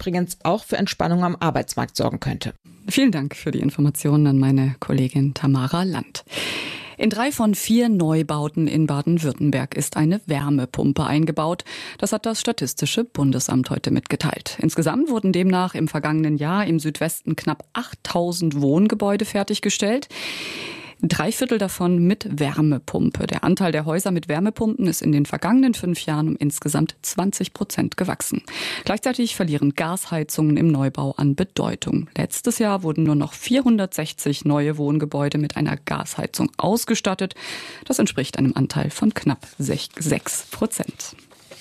übrigens auch für Entspannung am Arbeitsmarkt sorgen könnte. Vielen Dank für die Informationen an meine Kollegin Tamara Land. In 3 von 4 Neubauten in Baden-Württemberg ist eine Wärmepumpe eingebaut. Das hat das Statistische Bundesamt heute mitgeteilt. Insgesamt wurden demnach im vergangenen Jahr im Südwesten knapp 8.000 Wohngebäude fertiggestellt. 3/4 davon mit Wärmepumpe. Der Anteil der Häuser mit Wärmepumpen ist in den vergangenen 5 Jahren um insgesamt 20% gewachsen. Gleichzeitig verlieren Gasheizungen im Neubau an Bedeutung. Letztes Jahr wurden nur noch 460 neue Wohngebäude mit einer Gasheizung ausgestattet. Das entspricht einem Anteil von knapp 6%.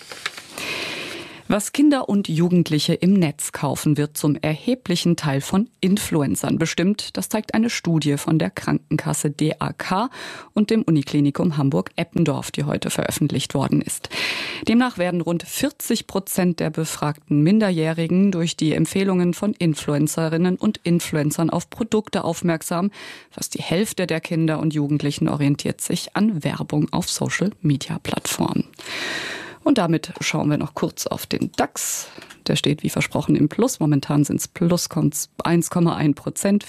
Was Kinder und Jugendliche im Netz kaufen, wird zum erheblichen Teil von Influencern bestimmt. Das zeigt eine Studie von der Krankenkasse DAK und dem Uniklinikum Hamburg-Eppendorf, die heute veröffentlicht worden ist. Demnach werden rund 40% der befragten Minderjährigen durch die Empfehlungen von Influencerinnen und Influencern auf Produkte aufmerksam. Fast die Hälfte der Kinder und Jugendlichen orientiert sich an Werbung auf Social-Media-Plattformen. Und damit schauen wir noch kurz auf den DAX. Der steht wie versprochen im Plus. Momentan sind es plus 1,1%,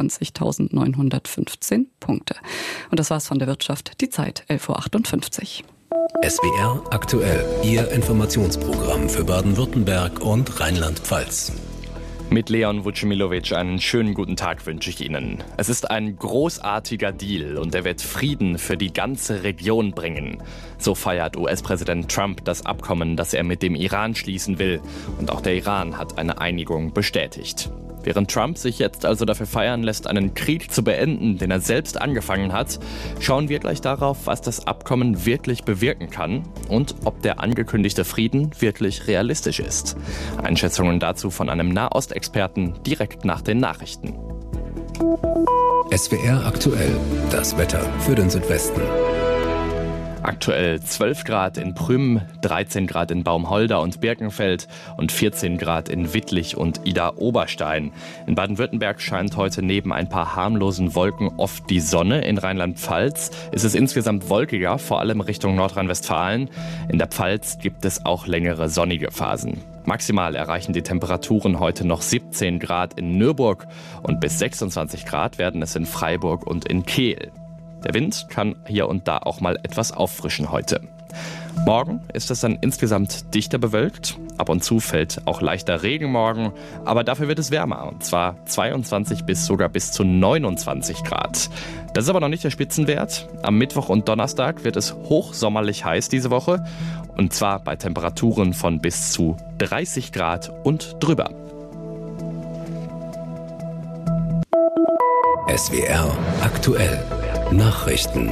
24.915 Punkte. Und das war's von der Wirtschaft. Die Zeit 11.58 Uhr. SWR aktuell, Ihr Informationsprogramm für Baden-Württemberg und Rheinland-Pfalz. Mit Leon Vucimilovic einen schönen guten Tag wünsche ich Ihnen. Es ist ein großartiger Deal und er wird Frieden für die ganze Region bringen. So feiert US-Präsident Trump das Abkommen, das er mit dem Iran schließen will. Und auch der Iran hat eine Einigung bestätigt. Während Trump sich jetzt also dafür feiern lässt, einen Krieg zu beenden, den er selbst angefangen hat, schauen wir gleich darauf, was das Abkommen wirklich bewirken kann und ob der angekündigte Frieden wirklich realistisch ist. Einschätzungen dazu von einem Nahostexperten direkt nach den Nachrichten. SWR aktuell, das Wetter für den Südwesten. Aktuell 12 Grad in Prüm, 13 Grad in Baumholder und Birkenfeld und 14 Grad in Wittlich und Idar-Oberstein. In Baden-Württemberg scheint heute neben ein paar harmlosen Wolken oft die Sonne. In Rheinland-Pfalz ist es insgesamt wolkiger, vor allem Richtung Nordrhein-Westfalen. In der Pfalz gibt es auch längere sonnige Phasen. Maximal erreichen die Temperaturen heute noch 17 Grad in Nürburg und bis 26 Grad werden es in Freiburg und in Kehl. Der Wind kann hier und da auch mal etwas auffrischen heute. Morgen ist es dann insgesamt dichter bewölkt. Ab und zu fällt auch leichter Regen morgen, aber dafür wird es wärmer. Und zwar 22 bis sogar bis zu 29 Grad. Das ist aber noch nicht der Spitzenwert. Am Mittwoch und Donnerstag wird es hochsommerlich heiß diese Woche. Und zwar bei Temperaturen von bis zu 30 Grad und drüber. SWR aktuell. Nachrichten.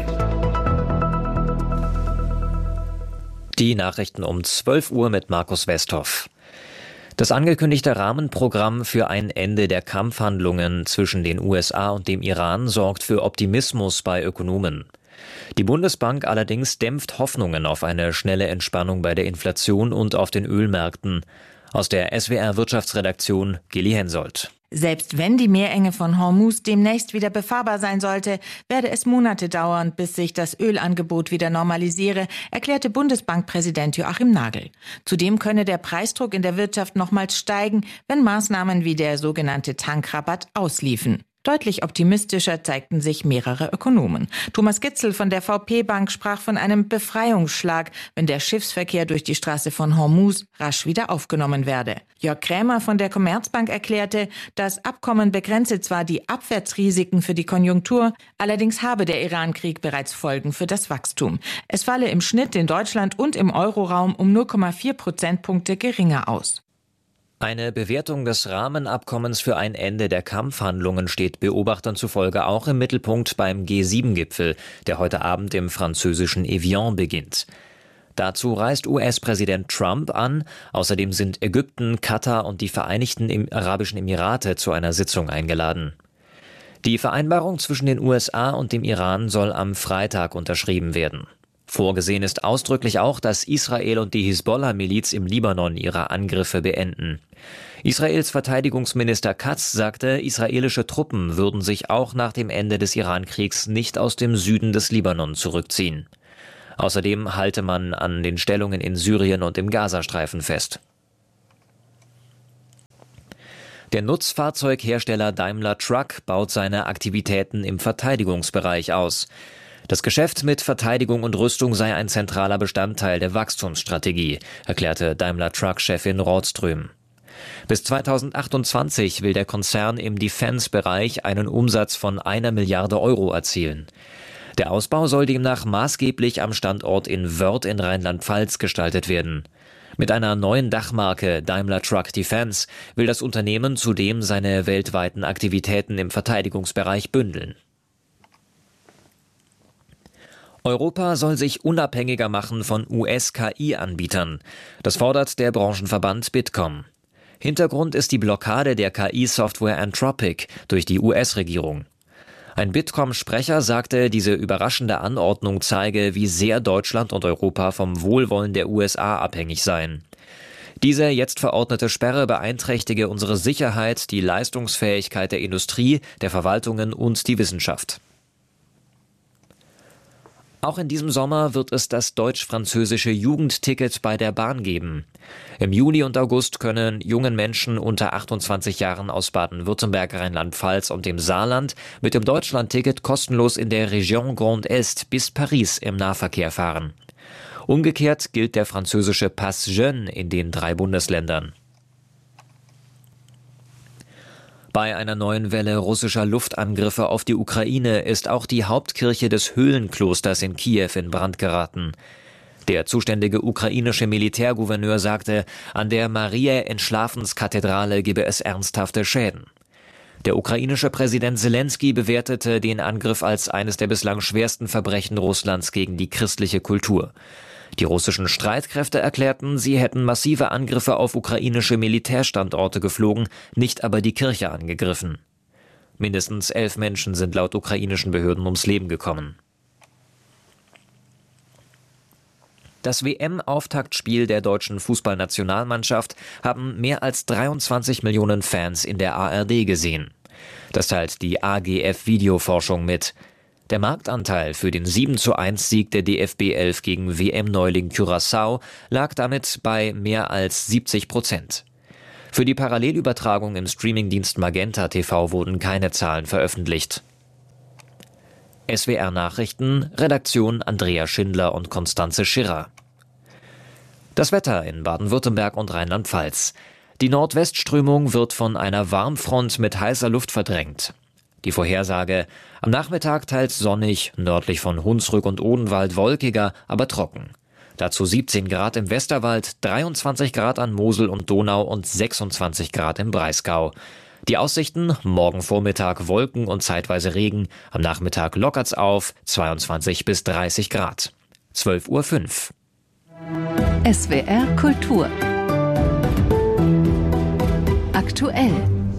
Die Nachrichten um 12 Uhr mit Markus Westhoff. Das angekündigte Rahmenprogramm für ein Ende der Kampfhandlungen zwischen den USA und dem Iran sorgt für Optimismus bei Ökonomen. Die Bundesbank allerdings dämpft Hoffnungen auf eine schnelle Entspannung bei der Inflation und auf den Ölmärkten. Aus der SWR-Wirtschaftsredaktion Gilly Hensoldt. Selbst wenn die Meerenge von Hormuz demnächst wieder befahrbar sein sollte, werde es Monate dauern, bis sich das Ölangebot wieder normalisiere, erklärte Bundesbankpräsident Joachim Nagel. Zudem könne der Preisdruck in der Wirtschaft nochmals steigen, wenn Maßnahmen wie der sogenannte Tankrabatt ausliefen. Deutlich optimistischer zeigten sich mehrere Ökonomen. Thomas Gitzel von der VP-Bank sprach von einem Befreiungsschlag, wenn der Schiffsverkehr durch die Straße von Hormuz rasch wieder aufgenommen werde. Jörg Krämer von der Commerzbank erklärte, das Abkommen begrenze zwar die Abwärtsrisiken für die Konjunktur, allerdings habe der Iran-Krieg bereits Folgen für das Wachstum. Es falle im Schnitt in Deutschland und im Euroraum um 0,4 Prozentpunkte geringer aus. Eine Bewertung des Rahmenabkommens für ein Ende der Kampfhandlungen steht Beobachtern zufolge auch im Mittelpunkt beim G7-Gipfel, der heute Abend im französischen Evian beginnt. Dazu reist US-Präsident Trump an. Außerdem sind Ägypten, Katar und die Vereinigten Arabischen Emirate zu einer Sitzung eingeladen. Die Vereinbarung zwischen den USA und dem Iran soll am Freitag unterschrieben werden. Vorgesehen ist ausdrücklich auch, dass Israel und die Hisbollah-Miliz im Libanon ihre Angriffe beenden. Israels Verteidigungsminister Katz sagte, israelische Truppen würden sich auch nach dem Ende des Iran-Kriegs nicht aus dem Süden des Libanon zurückziehen. Außerdem halte man an den Stellungen in Syrien und im Gazastreifen fest. Der Nutzfahrzeughersteller Daimler Truck baut seine Aktivitäten im Verteidigungsbereich aus. Das Geschäft mit Verteidigung und Rüstung sei ein zentraler Bestandteil der Wachstumsstrategie, erklärte Daimler Truck-Chefin Rådström. Bis 2028 will der Konzern im Defense-Bereich einen Umsatz von 1 Milliarde Euro erzielen. Der Ausbau soll demnach maßgeblich am Standort in Wörth in Rheinland-Pfalz gestaltet werden. Mit einer neuen Dachmarke Daimler Truck Defense will das Unternehmen zudem seine weltweiten Aktivitäten im Verteidigungsbereich bündeln. Europa soll sich unabhängiger machen von US-KI-Anbietern. Das fordert der Branchenverband Bitkom. Hintergrund ist die Blockade der KI-Software Anthropic durch die US-Regierung. Ein Bitkom-Sprecher sagte, diese überraschende Anordnung zeige, wie sehr Deutschland und Europa vom Wohlwollen der USA abhängig seien. Diese jetzt verordnete Sperre beeinträchtige unsere Sicherheit, die Leistungsfähigkeit der Industrie, der Verwaltungen und die Wissenschaft. Auch in diesem Sommer wird es das deutsch-französische Jugendticket bei der Bahn geben. Im Juli und August können jungen Menschen unter 28 Jahren aus Baden-Württemberg, Rheinland-Pfalz und dem Saarland mit dem Deutschlandticket kostenlos in der Région Grand Est bis Paris im Nahverkehr fahren. Umgekehrt gilt der französische Pass Jeune in den 3 Bundesländern. Bei einer neuen Welle russischer Luftangriffe auf die Ukraine ist auch die Hauptkirche des Höhlenklosters in Kiew in Brand geraten. Der zuständige ukrainische Militärgouverneur sagte, an der Mariä-Entschlafenskathedrale gebe es ernsthafte Schäden. Der ukrainische Präsident Selenskyj bewertete den Angriff als eines der bislang schwersten Verbrechen Russlands gegen die christliche Kultur. Die russischen Streitkräfte erklärten, sie hätten massive Angriffe auf ukrainische Militärstandorte geflogen, nicht aber die Kirche angegriffen. Mindestens 11 Menschen sind laut ukrainischen Behörden ums Leben gekommen. Das WM-Auftaktspiel der deutschen Fußballnationalmannschaft haben mehr als 23 Millionen Fans in der ARD gesehen. Das teilt die AGF Videoforschung mit. Der Marktanteil für den 7:1-Sieg der DFB 11 gegen WM-Neuling Curaçao lag damit bei mehr als 70%. Für die Parallelübertragung im Streamingdienst Magenta TV wurden keine Zahlen veröffentlicht. SWR Nachrichten, Redaktion Andrea Schindler und Konstanze Schirrer. Das Wetter in Baden-Württemberg und Rheinland-Pfalz. Die Nordwestströmung wird von einer Warmfront mit heißer Luft verdrängt. Die Vorhersage: am Nachmittag teils sonnig, nördlich von Hunsrück und Odenwald wolkiger, aber trocken. Dazu 17 Grad im Westerwald, 23 Grad an Mosel und Donau und 26 Grad im Breisgau. Die Aussichten: morgen Vormittag Wolken und zeitweise Regen, am Nachmittag lockert's auf, 22 bis 30 Grad. 12:05 Uhr. SWR Kultur. Aktuell.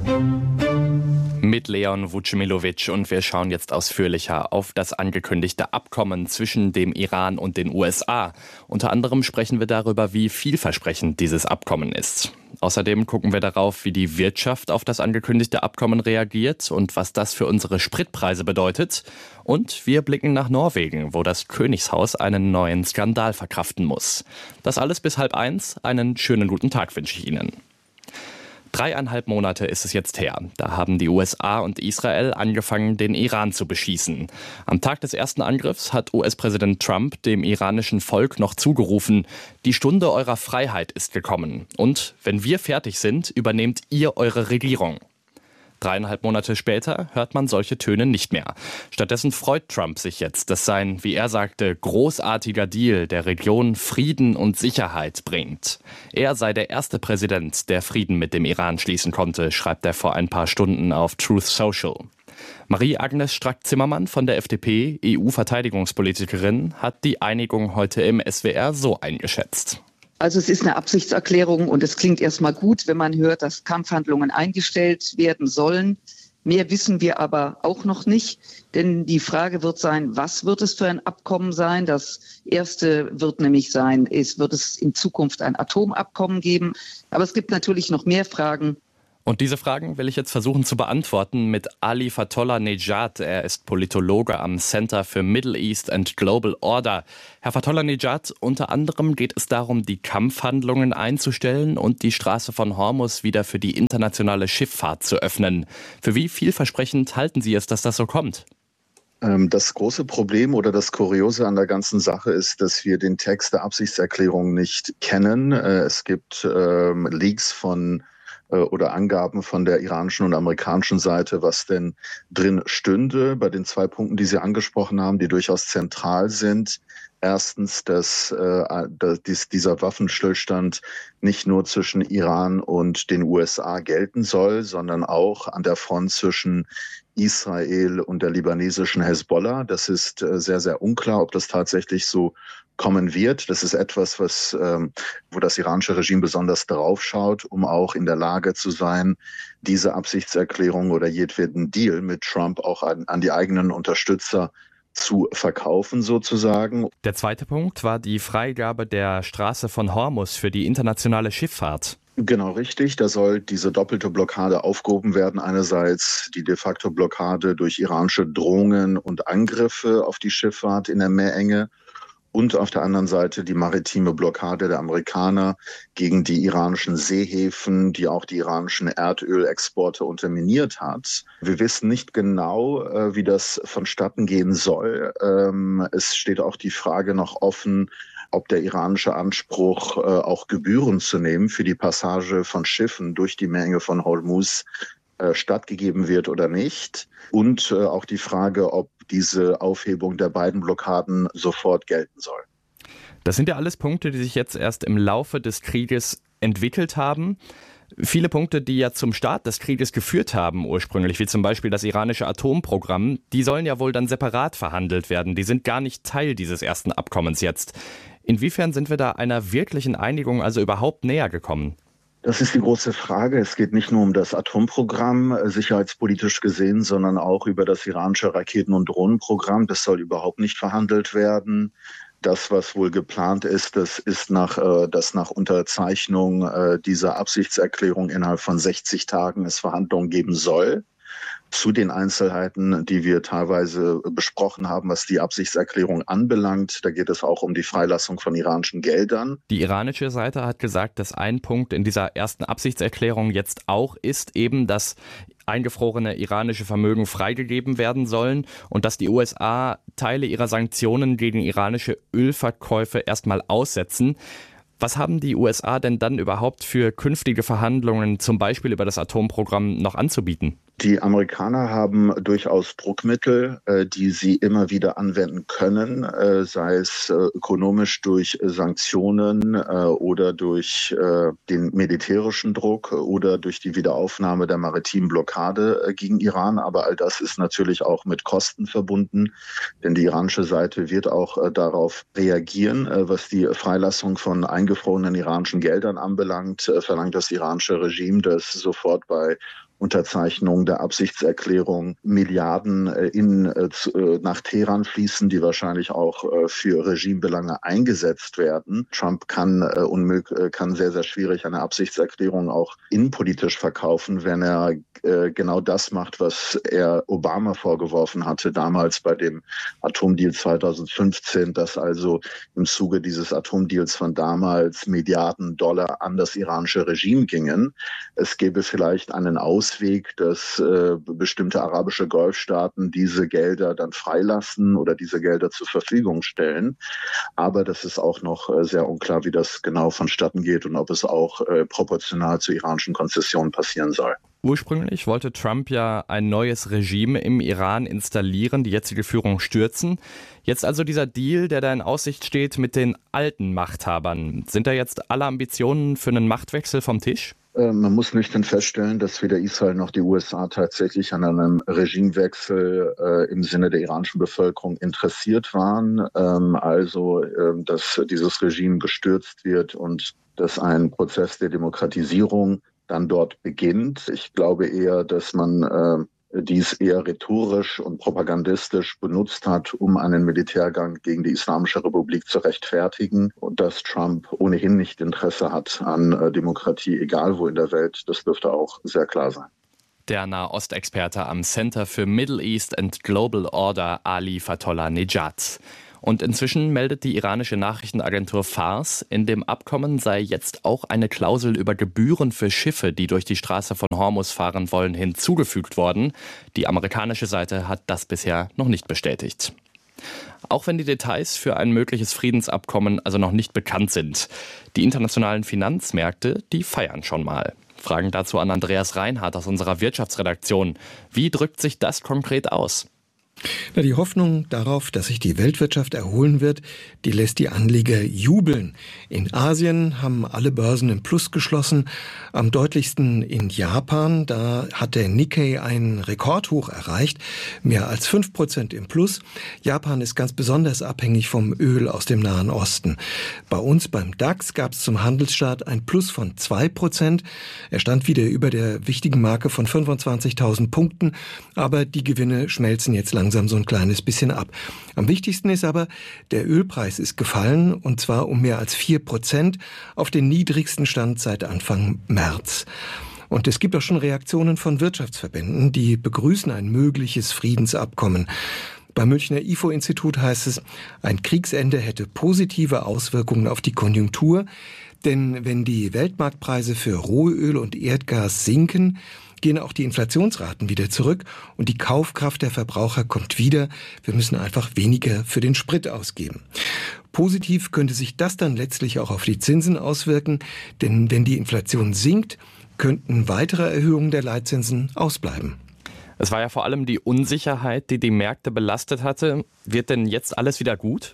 Mit Leon Vucimilowitsch, und wir schauen jetzt ausführlicher auf das angekündigte Abkommen zwischen dem Iran und den USA. Unter anderem sprechen wir darüber, wie vielversprechend dieses Abkommen ist. Außerdem gucken wir darauf, wie die Wirtschaft auf das angekündigte Abkommen reagiert und was das für unsere Spritpreise bedeutet. Und wir blicken nach Norwegen, wo das Königshaus einen neuen Skandal verkraften muss. Das alles bis 12:30. Einen schönen guten Tag wünsche ich Ihnen. 3,5 Monate ist es jetzt her. Da haben die USA und Israel angefangen, den Iran zu beschießen. Am Tag des ersten Angriffs hat US-Präsident Trump dem iranischen Volk noch zugerufen: Die Stunde eurer Freiheit ist gekommen. Und wenn wir fertig sind, übernehmt ihr eure Regierung. 3,5 Monate später hört man solche Töne nicht mehr. Stattdessen freut Trump sich jetzt, dass sein, wie er sagte, großartiger Deal der Region Frieden und Sicherheit bringt. Er sei der erste Präsident, der Frieden mit dem Iran schließen konnte, schreibt er vor ein paar Stunden auf Truth Social. Marie-Agnes Strack-Zimmermann von der FDP, EU-Verteidigungspolitikerin, hat die Einigung heute im SWR so eingeschätzt. Also es ist eine Absichtserklärung und es klingt erstmal gut, wenn man hört, dass Kampfhandlungen eingestellt werden sollen. Mehr wissen wir aber auch noch nicht, denn die Frage wird sein, was wird es für ein Abkommen sein? Das erste wird nämlich sein, wird es in Zukunft ein Atomabkommen geben? Aber es gibt natürlich noch mehr Fragen. Und diese Fragen will ich jetzt versuchen zu beantworten mit Ali Fatollah Nejad. Er ist Politologe am Center für Middle East and Global Order. Herr Fatollah Nejad, unter anderem geht es darum, die Kampfhandlungen einzustellen und die Straße von Hormuz wieder für die internationale Schifffahrt zu öffnen. Für wie vielversprechend halten Sie es, dass das so kommt? Das große Problem oder das Kuriose an der ganzen Sache ist, dass wir den Text der Absichtserklärung nicht kennen. Es gibt Leaks oder Angaben von der iranischen und amerikanischen Seite, was denn drin stünde bei den 2 Punkten, die Sie angesprochen haben, die durchaus zentral sind. Erstens, dass dieser Waffenstillstand nicht nur zwischen Iran und den USA gelten soll, sondern auch an der Front zwischen Israel und der libanesischen Hezbollah. Das ist sehr, sehr unklar, ob das tatsächlich so kommen wird. Das ist etwas, wo das iranische Regime besonders drauf schaut, um auch in der Lage zu sein, diese Absichtserklärung oder jedweden Deal mit Trump auch an die eigenen Unterstützer zu verkaufen sozusagen. Der zweite Punkt war die Freigabe der Straße von Hormuz für die internationale Schifffahrt. Genau, richtig. Da soll diese doppelte Blockade aufgehoben werden. Einerseits die de facto Blockade durch iranische Drohungen und Angriffe auf die Schifffahrt in der Meerenge und auf der anderen Seite die maritime Blockade der Amerikaner gegen die iranischen Seehäfen, die auch die iranischen Erdölexporte unterminiert hat. Wir wissen nicht genau, wie das vonstatten gehen soll. Es steht auch die Frage noch offen, ob der iranische Anspruch, auch Gebühren zu nehmen für die Passage von Schiffen durch die Meerenge von Hormuz stattgegeben wird oder nicht. Und auch die Frage, ob diese Aufhebung der beiden Blockaden sofort gelten soll. Das sind ja alles Punkte, die sich jetzt erst im Laufe des Krieges entwickelt haben. Viele Punkte, die ja zum Start des Krieges geführt haben ursprünglich, wie zum Beispiel das iranische Atomprogramm, die sollen ja wohl dann separat verhandelt werden. Die sind gar nicht Teil dieses ersten Abkommens jetzt. Inwiefern sind wir da einer wirklichen Einigung also überhaupt näher gekommen? Das ist die große Frage. Es geht nicht nur um das Atomprogramm, sicherheitspolitisch gesehen, sondern auch über das iranische Raketen- und Drohnenprogramm. Das soll überhaupt nicht verhandelt werden. Das, was wohl geplant ist, dass nach Unterzeichnung dieser Absichtserklärung innerhalb von 60 Tagen es Verhandlungen geben soll. Zu den Einzelheiten, die wir teilweise besprochen haben, was die Absichtserklärung anbelangt. Da geht es auch um die Freilassung von iranischen Geldern. Die iranische Seite hat gesagt, dass ein Punkt in dieser ersten Absichtserklärung jetzt auch ist, eben, dass eingefrorene iranische Vermögen freigegeben werden sollen und dass die USA Teile ihrer Sanktionen gegen iranische Ölverkäufe erstmal aussetzen. Was haben die USA denn dann überhaupt für künftige Verhandlungen, zum Beispiel über das Atomprogramm, noch anzubieten? Die Amerikaner haben durchaus Druckmittel, die sie immer wieder anwenden können, sei es ökonomisch durch Sanktionen oder durch den militärischen Druck oder durch die Wiederaufnahme der maritimen Blockade gegen Iran. Aber all das ist natürlich auch mit Kosten verbunden, denn die iranische Seite wird auch darauf reagieren. Was die Freilassung von eingefrorenen iranischen Geldern anbelangt, verlangt das iranische Regime, dass sofort bei Unterzeichnung der Absichtserklärung Milliarden nach Teheran fließen, die wahrscheinlich auch für Regimebelange eingesetzt werden. Trump kann sehr, sehr schwierig eine Absichtserklärung auch innenpolitisch verkaufen, wenn er genau das macht, was er Obama vorgeworfen hatte, damals bei dem Atomdeal 2015, dass also im Zuge dieses Atomdeals von damals Milliarden Dollar an das iranische Regime gingen. Es gäbe vielleicht einen Ausweg, dass bestimmte arabische Golfstaaten diese Gelder dann freilassen oder diese Gelder zur Verfügung stellen. Aber das ist auch noch sehr unklar, wie das genau vonstatten geht und ob es auch proportional zu iranischen Konzessionen passieren soll. Ursprünglich wollte Trump ja ein neues Regime im Iran installieren, die jetzige Führung stürzen. Jetzt also dieser Deal, der da in Aussicht steht mit den alten Machthabern. Sind da jetzt alle Ambitionen für einen Machtwechsel vom Tisch? Man muss nüchtern feststellen, dass weder Israel noch die USA tatsächlich an einem Regimewechsel im Sinne der iranischen Bevölkerung interessiert waren. Dass dieses Regime gestürzt wird und dass ein Prozess der Demokratisierung dann dort beginnt. Ich glaube eher, dass man dies eher rhetorisch und propagandistisch benutzt hat, um einen Militärgang gegen die Islamische Republik zu rechtfertigen und dass Trump ohnehin nicht Interesse hat an Demokratie, egal wo in der Welt. Das dürfte auch sehr klar sein. Der Nahostexperte am Center für Middle East and Global Order Ali Fatollah Nejad. Und inzwischen meldet die iranische Nachrichtenagentur Fars, in dem Abkommen sei jetzt auch eine Klausel über Gebühren für Schiffe, die durch die Straße von Hormuz fahren wollen, hinzugefügt worden. Die amerikanische Seite hat das bisher noch nicht bestätigt. Auch wenn die Details für ein mögliches Friedensabkommen also noch nicht bekannt sind. Die internationalen Finanzmärkte, die feiern schon mal. Fragen dazu an Andreas Reinhardt aus unserer Wirtschaftsredaktion. Wie drückt sich das konkret aus? Die Hoffnung darauf, dass sich die Weltwirtschaft erholen wird, die lässt die Anleger jubeln. In Asien haben alle Börsen im Plus geschlossen. Am deutlichsten in Japan, da hat der Nikkei ein Rekordhoch erreicht, mehr als 5% im Plus. Japan ist ganz besonders abhängig vom Öl aus dem Nahen Osten. Bei uns beim DAX gab es zum Handelsstart ein Plus von 2%. Er stand wieder über der wichtigen Marke von 25.000 Punkten, aber die Gewinne schmelzen jetzt langsam so ein kleines bisschen ab. Am wichtigsten ist aber, der Ölpreis ist gefallen und zwar um mehr als 4% auf den niedrigsten Stand seit Anfang März. Und es gibt auch schon Reaktionen von Wirtschaftsverbänden, die begrüßen ein mögliches Friedensabkommen. Beim Münchner IFO-Institut heißt es, ein Kriegsende hätte positive Auswirkungen auf die Konjunktur, denn wenn die Weltmarktpreise für Rohöl und Erdgas sinken, gehen auch die Inflationsraten wieder zurück und die Kaufkraft der Verbraucher kommt wieder. Wir müssen einfach weniger für den Sprit ausgeben. Positiv könnte sich das dann letztlich auch auf die Zinsen auswirken, denn wenn die Inflation sinkt, könnten weitere Erhöhungen der Leitzinsen ausbleiben. Es war ja vor allem die Unsicherheit, die die Märkte belastet hatte. Wird denn jetzt alles wieder gut?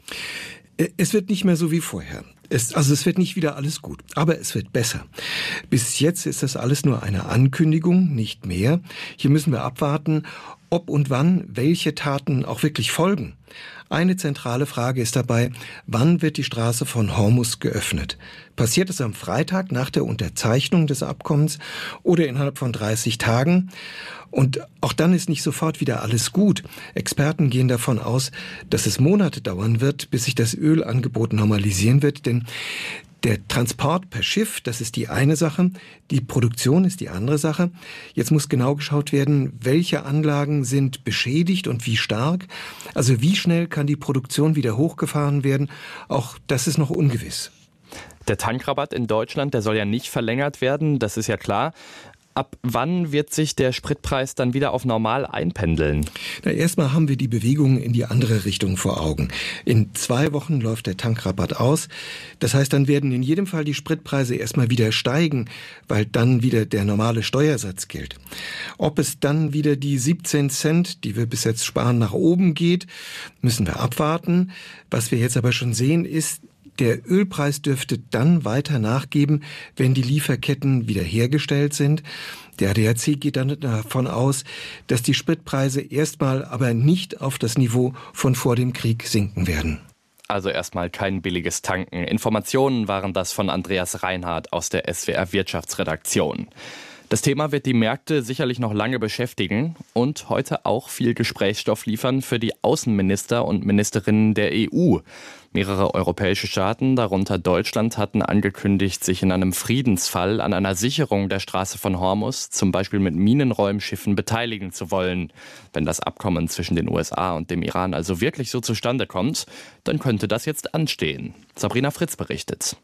Es wird nicht mehr so wie vorher. Es wird nicht wieder alles gut, aber es wird besser. Bis jetzt ist das alles nur eine Ankündigung, nicht mehr. Hier müssen wir abwarten, ob und wann welche Taten auch wirklich folgen. Eine zentrale Frage ist dabei, wann wird die Straße von Hormuz geöffnet? Passiert es am Freitag nach der Unterzeichnung des Abkommens oder innerhalb von 30 Tagen? Und auch dann ist nicht sofort wieder alles gut. Experten gehen davon aus, dass es Monate dauern wird, bis sich das Ölangebot normalisieren wird, denn der Transport per Schiff, das ist die eine Sache, die Produktion ist die andere Sache. Jetzt muss genau geschaut werden, welche Anlagen sind beschädigt und wie stark. Also wie schnell kann die Produktion wieder hochgefahren werden, auch das ist noch ungewiss. Der Tankrabatt in Deutschland, der soll ja nicht verlängert werden, das ist ja klar. Ab wann wird sich der Spritpreis dann wieder auf normal einpendeln? Erstmal haben wir die Bewegung in die andere Richtung vor Augen. In 2 Wochen läuft der Tankrabatt aus. Das heißt, dann werden in jedem Fall die Spritpreise erstmal wieder steigen, weil dann wieder der normale Steuersatz gilt. Ob es dann wieder die 17 Cent, die wir bis jetzt sparen, nach oben geht, müssen wir abwarten. Was wir jetzt aber schon sehen ist, der Ölpreis dürfte dann weiter nachgeben, wenn die Lieferketten wiederhergestellt sind. Der ADAC geht dann davon aus, dass die Spritpreise erstmal aber nicht auf das Niveau von vor dem Krieg sinken werden. Also erstmal kein billiges Tanken. Informationen waren das von Andreas Reinhardt aus der SWR Wirtschaftsredaktion. Das Thema wird die Märkte sicherlich noch lange beschäftigen und heute auch viel Gesprächsstoff liefern für die Außenminister und Ministerinnen der EU. Mehrere europäische Staaten, darunter Deutschland, hatten angekündigt, sich in einem Friedensfall an einer Sicherung der Straße von Hormuz, zum Beispiel mit Minenräumschiffen, beteiligen zu wollen. Wenn das Abkommen zwischen den USA und dem Iran also wirklich so zustande kommt, dann könnte das jetzt anstehen. Sabrina Fritz berichtet.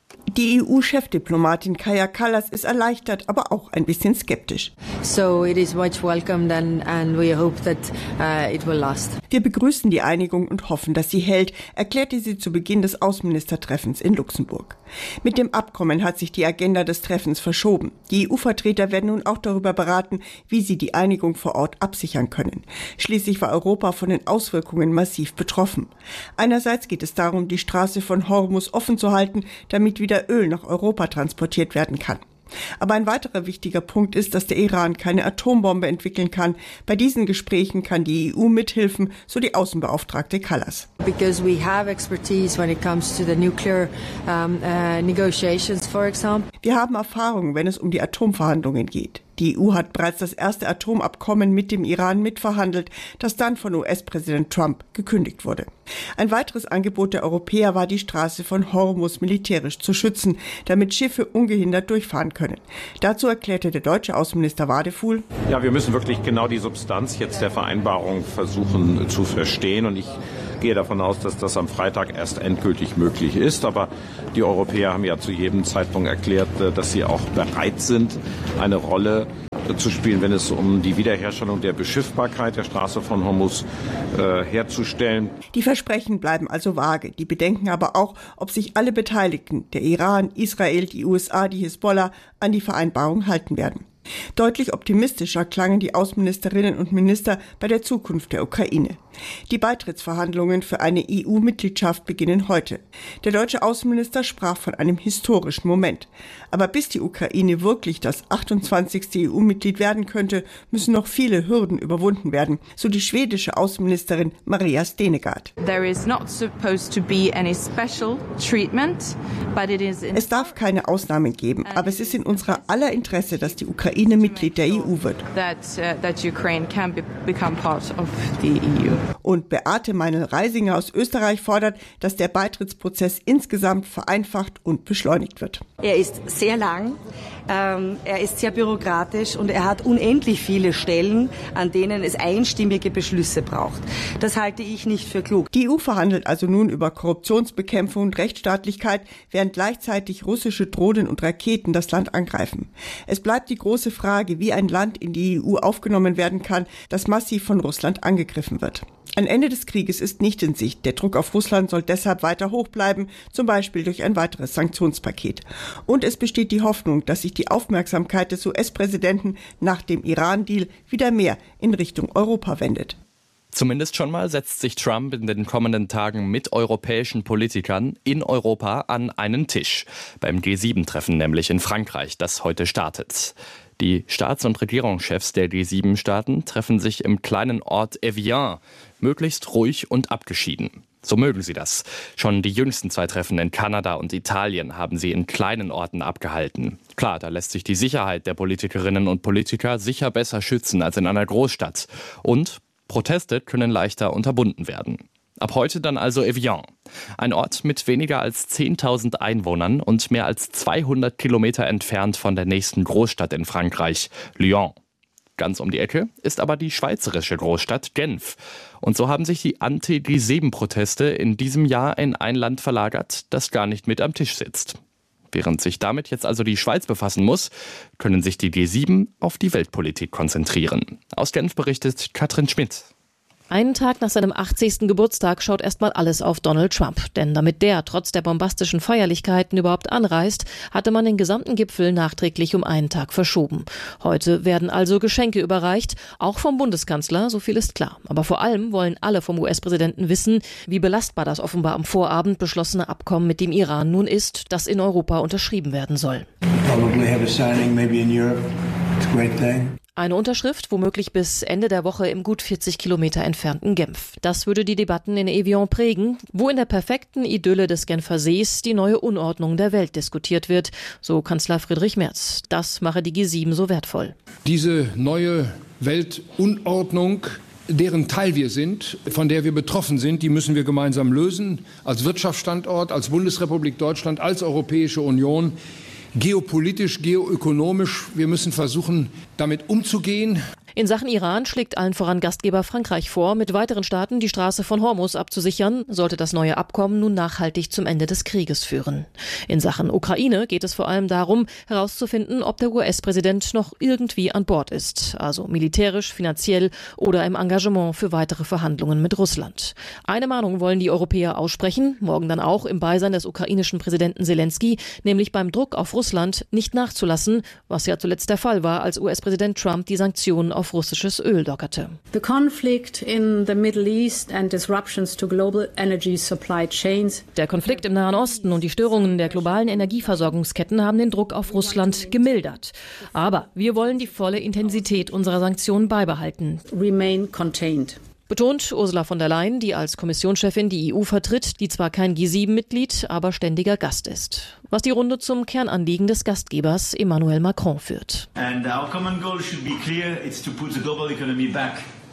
Die EU-Chefdiplomatin Kaja Kallas ist erleichtert, aber auch ein bisschen skeptisch. So it is much welcomed and we hope that it will last. Wir begrüßen die Einigung und hoffen, dass sie hält, erklärte sie zu Beginn des Außenministertreffens in Luxemburg. Mit dem Abkommen hat sich die Agenda des Treffens verschoben. Die EU-Vertreter werden nun auch darüber beraten, wie sie die Einigung vor Ort absichern können. Schließlich war Europa von den Auswirkungen massiv betroffen. Einerseits geht es darum, die Straße von Hormuz offen zu halten, damit wieder Öl nach Europa transportiert werden kann. Aber ein weiterer wichtiger Punkt ist, dass der Iran keine Atombombe entwickeln kann. Bei diesen Gesprächen kann die EU mithelfen, so die Außenbeauftragte Kallas. Because we have expertise when it comes to the nuclear negotiations, for example. Wir haben Erfahrung, wenn es um die Atomverhandlungen geht. Die EU hat bereits das erste Atomabkommen mit dem Iran mitverhandelt, das dann von US-Präsident Trump gekündigt wurde. Ein weiteres Angebot der Europäer war, die Straße von Hormuz militärisch zu schützen, damit Schiffe ungehindert durchfahren können. Dazu erklärte der deutsche Außenminister Wadefuhl: Ja, wir müssen wirklich genau die Substanz jetzt der Vereinbarung versuchen zu verstehen. Und ich gehe davon aus, dass das am Freitag erst endgültig möglich ist. Aber die Europäer haben ja zu jedem Zeitpunkt erklärt, dass sie auch bereit sind, eine Rolle zu spielen, wenn es um die Wiederherstellung der Beschiffbarkeit der Straße von Hormuz herzustellen. Die Versprechen bleiben also vage. Die bedenken aber auch, ob sich alle Beteiligten, der Iran, Israel, die USA, die Hisbollah, an die Vereinbarung halten werden. Deutlich optimistischer klangen die Außenministerinnen und Minister bei der Zukunft der Ukraine. Die Beitrittsverhandlungen für eine EU-Mitgliedschaft beginnen heute. Der deutsche Außenminister sprach von einem historischen Moment. Aber bis die Ukraine wirklich das 28. EU-Mitglied werden könnte, müssen noch viele Hürden überwunden werden, so die schwedische Außenministerin Maria Stenegard. Es darf keine Ausnahmen geben, aber es ist in unser aller Interesse, dass die Ukraine Mitglied der EU wird. Und Beate Meinl-Reisinger aus Österreich fordert, dass der Beitrittsprozess insgesamt vereinfacht und beschleunigt wird. Er ist sehr lang, er ist sehr bürokratisch und er hat unendlich viele Stellen, an denen es einstimmige Beschlüsse braucht. Das halte ich nicht für klug. Die EU verhandelt also nun über Korruptionsbekämpfung und Rechtsstaatlichkeit, während gleichzeitig russische Drohnen und Raketen das Land angreifen. Es bleibt die große Frage, wie ein Land in die EU aufgenommen werden kann, das massiv von Russland angegriffen wird. Ein Ende des Krieges ist nicht in Sicht. Der Druck auf Russland soll deshalb weiter hoch bleiben, zum Beispiel durch ein weiteres Sanktionspaket. Und es besteht die Hoffnung, dass sich die Aufmerksamkeit des US-Präsidenten nach dem Iran-Deal wieder mehr in Richtung Europa wendet. Zumindest schon mal setzt sich Trump in den kommenden Tagen mit europäischen Politikern in Europa an einen Tisch. Beim G7-Treffen nämlich in Frankreich, das heute startet. Die Staats- und Regierungschefs der G7-Staaten treffen sich im kleinen Ort Evian, möglichst ruhig und abgeschieden. So mögen sie das. Schon die jüngsten 2 Treffen in Kanada und Italien haben sie in kleinen Orten abgehalten. Klar, da lässt sich die Sicherheit der Politikerinnen und Politiker sicher besser schützen als in einer Großstadt. Und Proteste können leichter unterbunden werden. Ab heute dann also Evian. Ein Ort mit weniger als 10.000 Einwohnern und mehr als 200 Kilometer entfernt von der nächsten Großstadt in Frankreich, Lyon. Ganz um die Ecke ist aber die schweizerische Großstadt Genf. Und so haben sich die Anti-G7-Proteste in diesem Jahr in ein Land verlagert, das gar nicht mit am Tisch sitzt. Während sich damit jetzt also die Schweiz befassen muss, können sich die G7 auf die Weltpolitik konzentrieren. Aus Genf berichtet Katrin Schmidt. Einen Tag nach seinem 80. Geburtstag schaut erstmal alles auf Donald Trump. Denn damit der trotz der bombastischen Feierlichkeiten überhaupt anreist, hatte man den gesamten Gipfel nachträglich um einen Tag verschoben. Heute werden also Geschenke überreicht, auch vom Bundeskanzler, so viel ist klar. Aber vor allem wollen alle vom US-Präsidenten wissen, wie belastbar das offenbar am Vorabend beschlossene Abkommen mit dem Iran nun ist, das in Europa unterschrieben werden soll. Eine Unterschrift womöglich bis Ende der Woche im gut 40 Kilometer entfernten Genf. Das würde die Debatten in Evian prägen, wo in der perfekten Idylle des Genfer Sees die neue Unordnung der Welt diskutiert wird, so Kanzler Friedrich Merz. Das mache die G7 so wertvoll. Diese neue Weltunordnung, deren Teil wir sind, von der wir betroffen sind, die müssen wir gemeinsam lösen, als Wirtschaftsstandort, als Bundesrepublik Deutschland, als Europäische Union. Geopolitisch, geoökonomisch, wir müssen versuchen, damit umzugehen. In Sachen Iran schlägt allen voran Gastgeber Frankreich vor, mit weiteren Staaten die Straße von Hormuz abzusichern, sollte das neue Abkommen nun nachhaltig zum Ende des Krieges führen. In Sachen Ukraine geht es vor allem darum, herauszufinden, ob der US-Präsident noch irgendwie an Bord ist, also militärisch, finanziell oder im Engagement für weitere Verhandlungen mit Russland. Eine Mahnung wollen die Europäer aussprechen, morgen dann auch im Beisein des ukrainischen Präsidenten Zelensky, nämlich beim Druck auf Russland nicht nachzulassen, was ja zuletzt der Fall war, als US-Präsident Trump die Sanktionen auf russisches Öl lockerte. The conflict in the Middle East and disruptions to global energy supply chains. Der Konflikt im Nahen Osten und die Störungen der globalen Energieversorgungsketten haben den Druck auf Russland gemildert. Aber wir wollen die volle Intensität unserer Sanktionen beibehalten. Remain contained. Betont Ursula von der Leyen, die als Kommissionschefin die EU vertritt, die zwar kein G7-Mitglied, aber ständiger Gast ist. Was die Runde zum Kernanliegen des Gastgebers Emmanuel Macron führt. And our common goal should be clear, it's to put the global economy back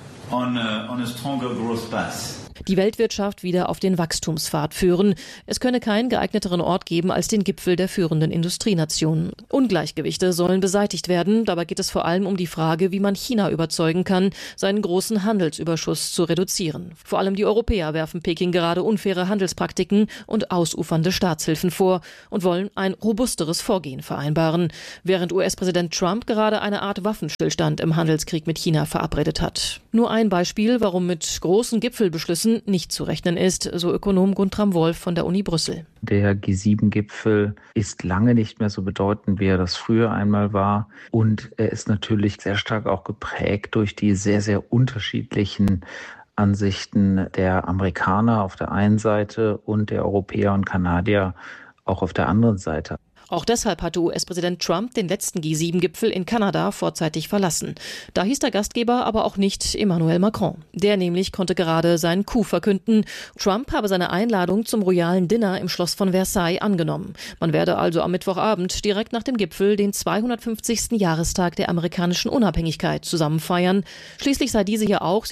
on a stronger growth path. Die Weltwirtschaft wieder auf den Wachstumspfad führen. Es könne keinen geeigneteren Ort geben als den Gipfel der führenden Industrienationen. Ungleichgewichte sollen beseitigt werden. Dabei geht es vor allem um die Frage, wie man China überzeugen kann, seinen großen Handelsüberschuss zu reduzieren. Vor allem die Europäer werfen Peking gerade unfaire Handelspraktiken und ausufernde Staatshilfen vor und wollen ein robusteres Vorgehen vereinbaren, während US-Präsident Trump gerade eine Art Waffenstillstand im Handelskrieg mit China verabredet hat. Nur ein Beispiel, warum mit großen Gipfelbeschlüssen nicht zu rechnen ist, so Ökonom Guntram Wolf von der Uni Brüssel. Der G7-Gipfel ist lange nicht mehr so bedeutend, wie er das früher einmal war. Und er ist natürlich sehr stark auch geprägt durch die sehr, sehr unterschiedlichen Ansichten der Amerikaner auf der einen Seite und der Europäer und Kanadier auch auf der anderen Seite. Auch deshalb hatte US-Präsident Trump den letzten G7-Gipfel in Kanada vorzeitig verlassen. Da hieß der Gastgeber aber auch nicht Emmanuel Macron. Der nämlich konnte gerade seinen Coup verkünden. Trump habe seine Einladung zum royalen Dinner im Schloss von Versailles angenommen. Man werde also am Mittwochabend direkt nach dem Gipfel den 250. Jahrestag der amerikanischen Unabhängigkeit zusammen feiern. Schließlich sei diese ja auch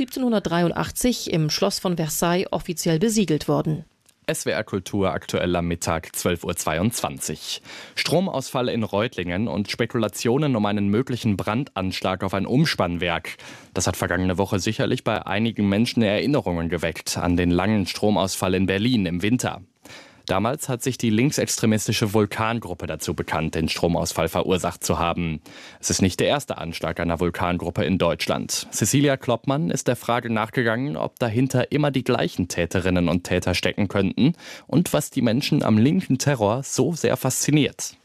1783 im Schloss von Versailles offiziell besiegelt worden. SWR Kultur aktuell am Mittag 12.22 Uhr. Stromausfall in Reutlingen und Spekulationen um einen möglichen Brandanschlag auf ein Umspannwerk. Das hat vergangene Woche sicherlich bei einigen Menschen Erinnerungen geweckt an den langen Stromausfall in Berlin im Winter. Damals hat sich die linksextremistische Vulkan-Gruppe dazu bekannt, den Stromausfall verursacht zu haben. Es ist nicht der erste Anschlag einer Vulkangruppe in Deutschland. Cecilia Kloppmann ist der Frage nachgegangen, ob dahinter immer die gleichen Täterinnen und Täter stecken könnten und was die Menschen am linken Terror so sehr fasziniert.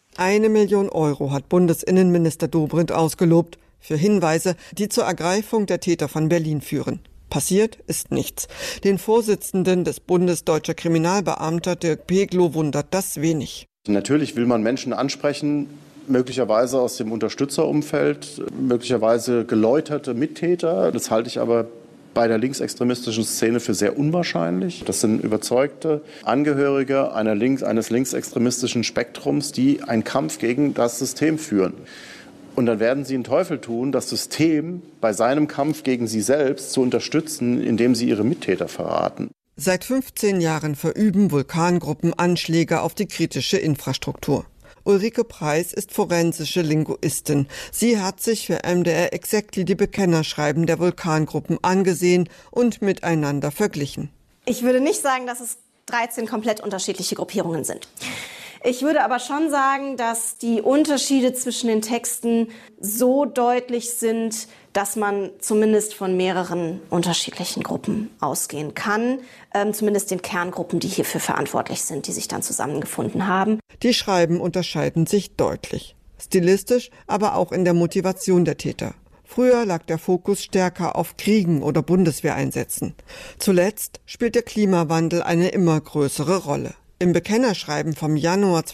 1 Million Euro hat Bundesinnenminister Dobrindt ausgelobt für Hinweise, die zur Ergreifung der Täter von Berlin führen. Passiert ist nichts. Den Vorsitzenden des Bundes Deutscher Kriminalbeamter Dirk Peglow wundert das wenig. Natürlich will man Menschen ansprechen, möglicherweise aus dem Unterstützerumfeld, möglicherweise geläuterte Mittäter. Das halte ich aber bei der linksextremistischen Szene für sehr unwahrscheinlich. Das sind überzeugte Angehörige eines linksextremistischen Spektrums, die einen Kampf gegen das System führen. Und dann werden sie den Teufel tun, das System bei seinem Kampf gegen sie selbst zu unterstützen, indem sie ihre Mittäter verraten. Seit 15 Jahren verüben Vulkangruppen Anschläge auf die kritische Infrastruktur. Ulrike Preis ist forensische Linguistin. Sie hat sich für MDR Exactly die Bekennerschreiben der Vulkangruppen angesehen und miteinander verglichen. Ich würde nicht sagen, dass es 13 komplett unterschiedliche Gruppierungen sind. Ich würde aber schon sagen, dass die Unterschiede zwischen den Texten so deutlich sind, dass man zumindest von mehreren unterschiedlichen Gruppen ausgehen kann. Zumindest den Kerngruppen, die hierfür verantwortlich sind, die sich dann zusammengefunden haben. Die Schreiben unterscheiden sich deutlich. Stilistisch, aber auch in der Motivation der Täter. Früher lag der Fokus stärker auf Kriegen oder Bundeswehreinsätzen. Zuletzt spielt der Klimawandel eine immer größere Rolle. Im Bekennerschreiben vom Januar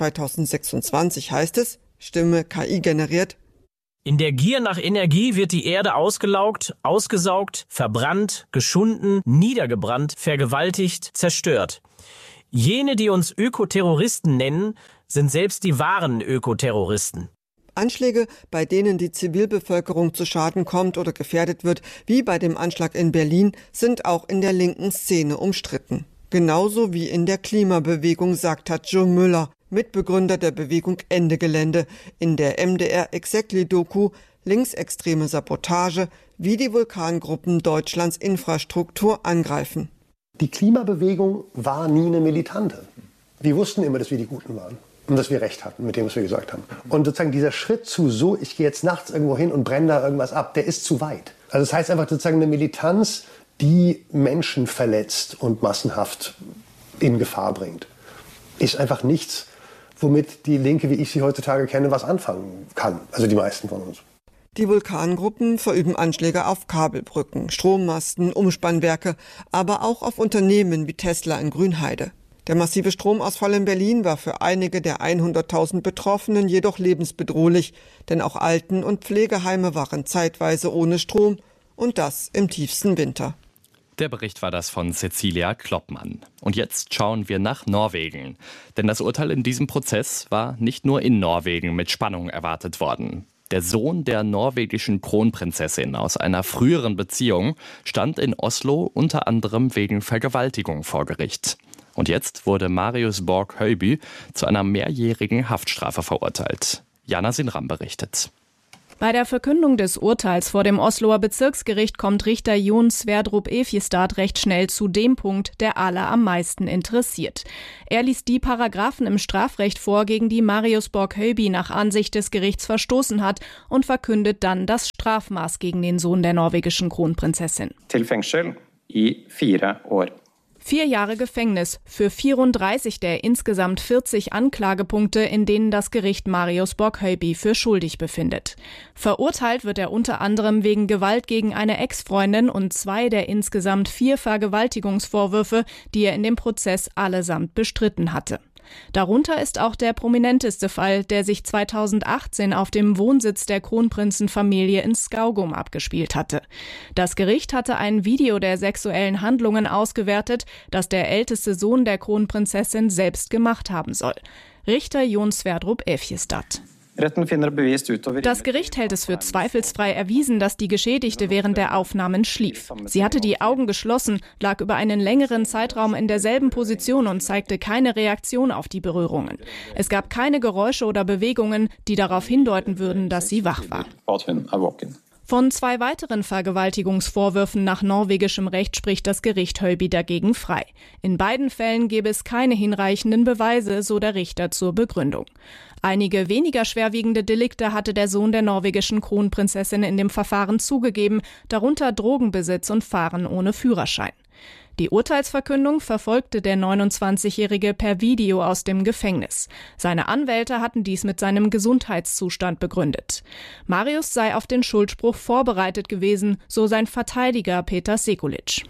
2026 heißt es, Stimme KI generiert: In der Gier nach Energie wird die Erde ausgelaugt, ausgesaugt, verbrannt, geschunden, niedergebrannt, vergewaltigt, zerstört. Jene, die uns Ökoterroristen nennen, sind selbst die wahren Ökoterroristen. Anschläge, bei denen die Zivilbevölkerung zu Schaden kommt oder gefährdet wird, wie bei dem Anschlag in Berlin, sind auch in der linken Szene umstritten. Genauso wie in der Klimabewegung, sagt Joe Müller, Mitbegründer der Bewegung Ende Gelände, in der MDR Exactly-Doku linksextreme Sabotage, wie die Vulkangruppen Deutschlands Infrastruktur angreifen. Die Klimabewegung war nie eine militante. Wir wussten immer, dass wir die Guten waren und dass wir recht hatten mit dem, was wir gesagt haben. Und sozusagen dieser Schritt zu so, ich gehe jetzt nachts irgendwo hin und brenne da irgendwas ab, der ist zu weit. Also das heißt einfach sozusagen eine Militanz, die Menschen verletzt und massenhaft in Gefahr bringt, ist einfach nichts, womit die Linke, wie ich sie heutzutage kenne, was anfangen kann. Also die meisten von uns. Die Vulkangruppen verüben Anschläge auf Kabelbrücken, Strommasten, Umspannwerke, aber auch auf Unternehmen wie Tesla in Grünheide. Der massive Stromausfall in Berlin war für einige der 100.000 Betroffenen jedoch lebensbedrohlich, denn auch Alten- und Pflegeheime waren zeitweise ohne Strom und das im tiefsten Winter. Der Bericht war das von Cecilia Kloppmann. Und jetzt schauen wir nach Norwegen. Denn das Urteil in diesem Prozess war nicht nur in Norwegen mit Spannung erwartet worden. Der Sohn der norwegischen Kronprinzessin aus einer früheren Beziehung stand in Oslo unter anderem wegen Vergewaltigung vor Gericht. Und jetzt wurde Marius Borg Høiby zu einer mehrjährigen Haftstrafe verurteilt. Jana Sinram berichtet. Bei der Verkündung des Urteils vor dem Osloer Bezirksgericht kommt Richter Jon Sverdrup Efjestad recht schnell zu dem Punkt, der alle am meisten interessiert. Er liest die Paragraphen im Strafrecht vor, gegen die Marius Borg Høiby nach Ansicht des Gerichts verstoßen hat und verkündet dann das Strafmaß gegen den Sohn der norwegischen Kronprinzessin. Til fengsel i 4 år. 4 Jahre Gefängnis für 34 der insgesamt 40 Anklagepunkte, in denen das Gericht Marius Borg Høiby für schuldig befindet. Verurteilt wird er unter anderem wegen Gewalt gegen eine Ex-Freundin und 2 der insgesamt 4 Vergewaltigungsvorwürfe, die er in dem Prozess allesamt bestritten hatte. Darunter ist auch der prominenteste Fall, der sich 2018 auf dem Wohnsitz der Kronprinzenfamilie in Skaugum abgespielt hatte. Das Gericht hatte ein Video der sexuellen Handlungen ausgewertet, das der älteste Sohn der Kronprinzessin selbst gemacht haben soll. Richter Jon Sverdrup Efjestad. Das Gericht hält es für zweifelsfrei erwiesen, dass die Geschädigte während der Aufnahmen schlief. Sie hatte die Augen geschlossen, lag über einen längeren Zeitraum in derselben Position und zeigte keine Reaktion auf die Berührungen. Es gab keine Geräusche oder Bewegungen, die darauf hindeuten würden, dass sie wach war. Von 2 weiteren Vergewaltigungsvorwürfen nach norwegischem Recht spricht das Gericht Høiby dagegen frei. In beiden Fällen gäbe es keine hinreichenden Beweise, so der Richter zur Begründung. Einige weniger schwerwiegende Delikte hatte der Sohn der norwegischen Kronprinzessin in dem Verfahren zugegeben, darunter Drogenbesitz und Fahren ohne Führerschein. Die Urteilsverkündung verfolgte der 29-Jährige per Video aus dem Gefängnis. Seine Anwälte hatten dies mit seinem Gesundheitszustand begründet. Marius sei auf den Schuldspruch vorbereitet gewesen, so sein Verteidiger Peter Sekulic.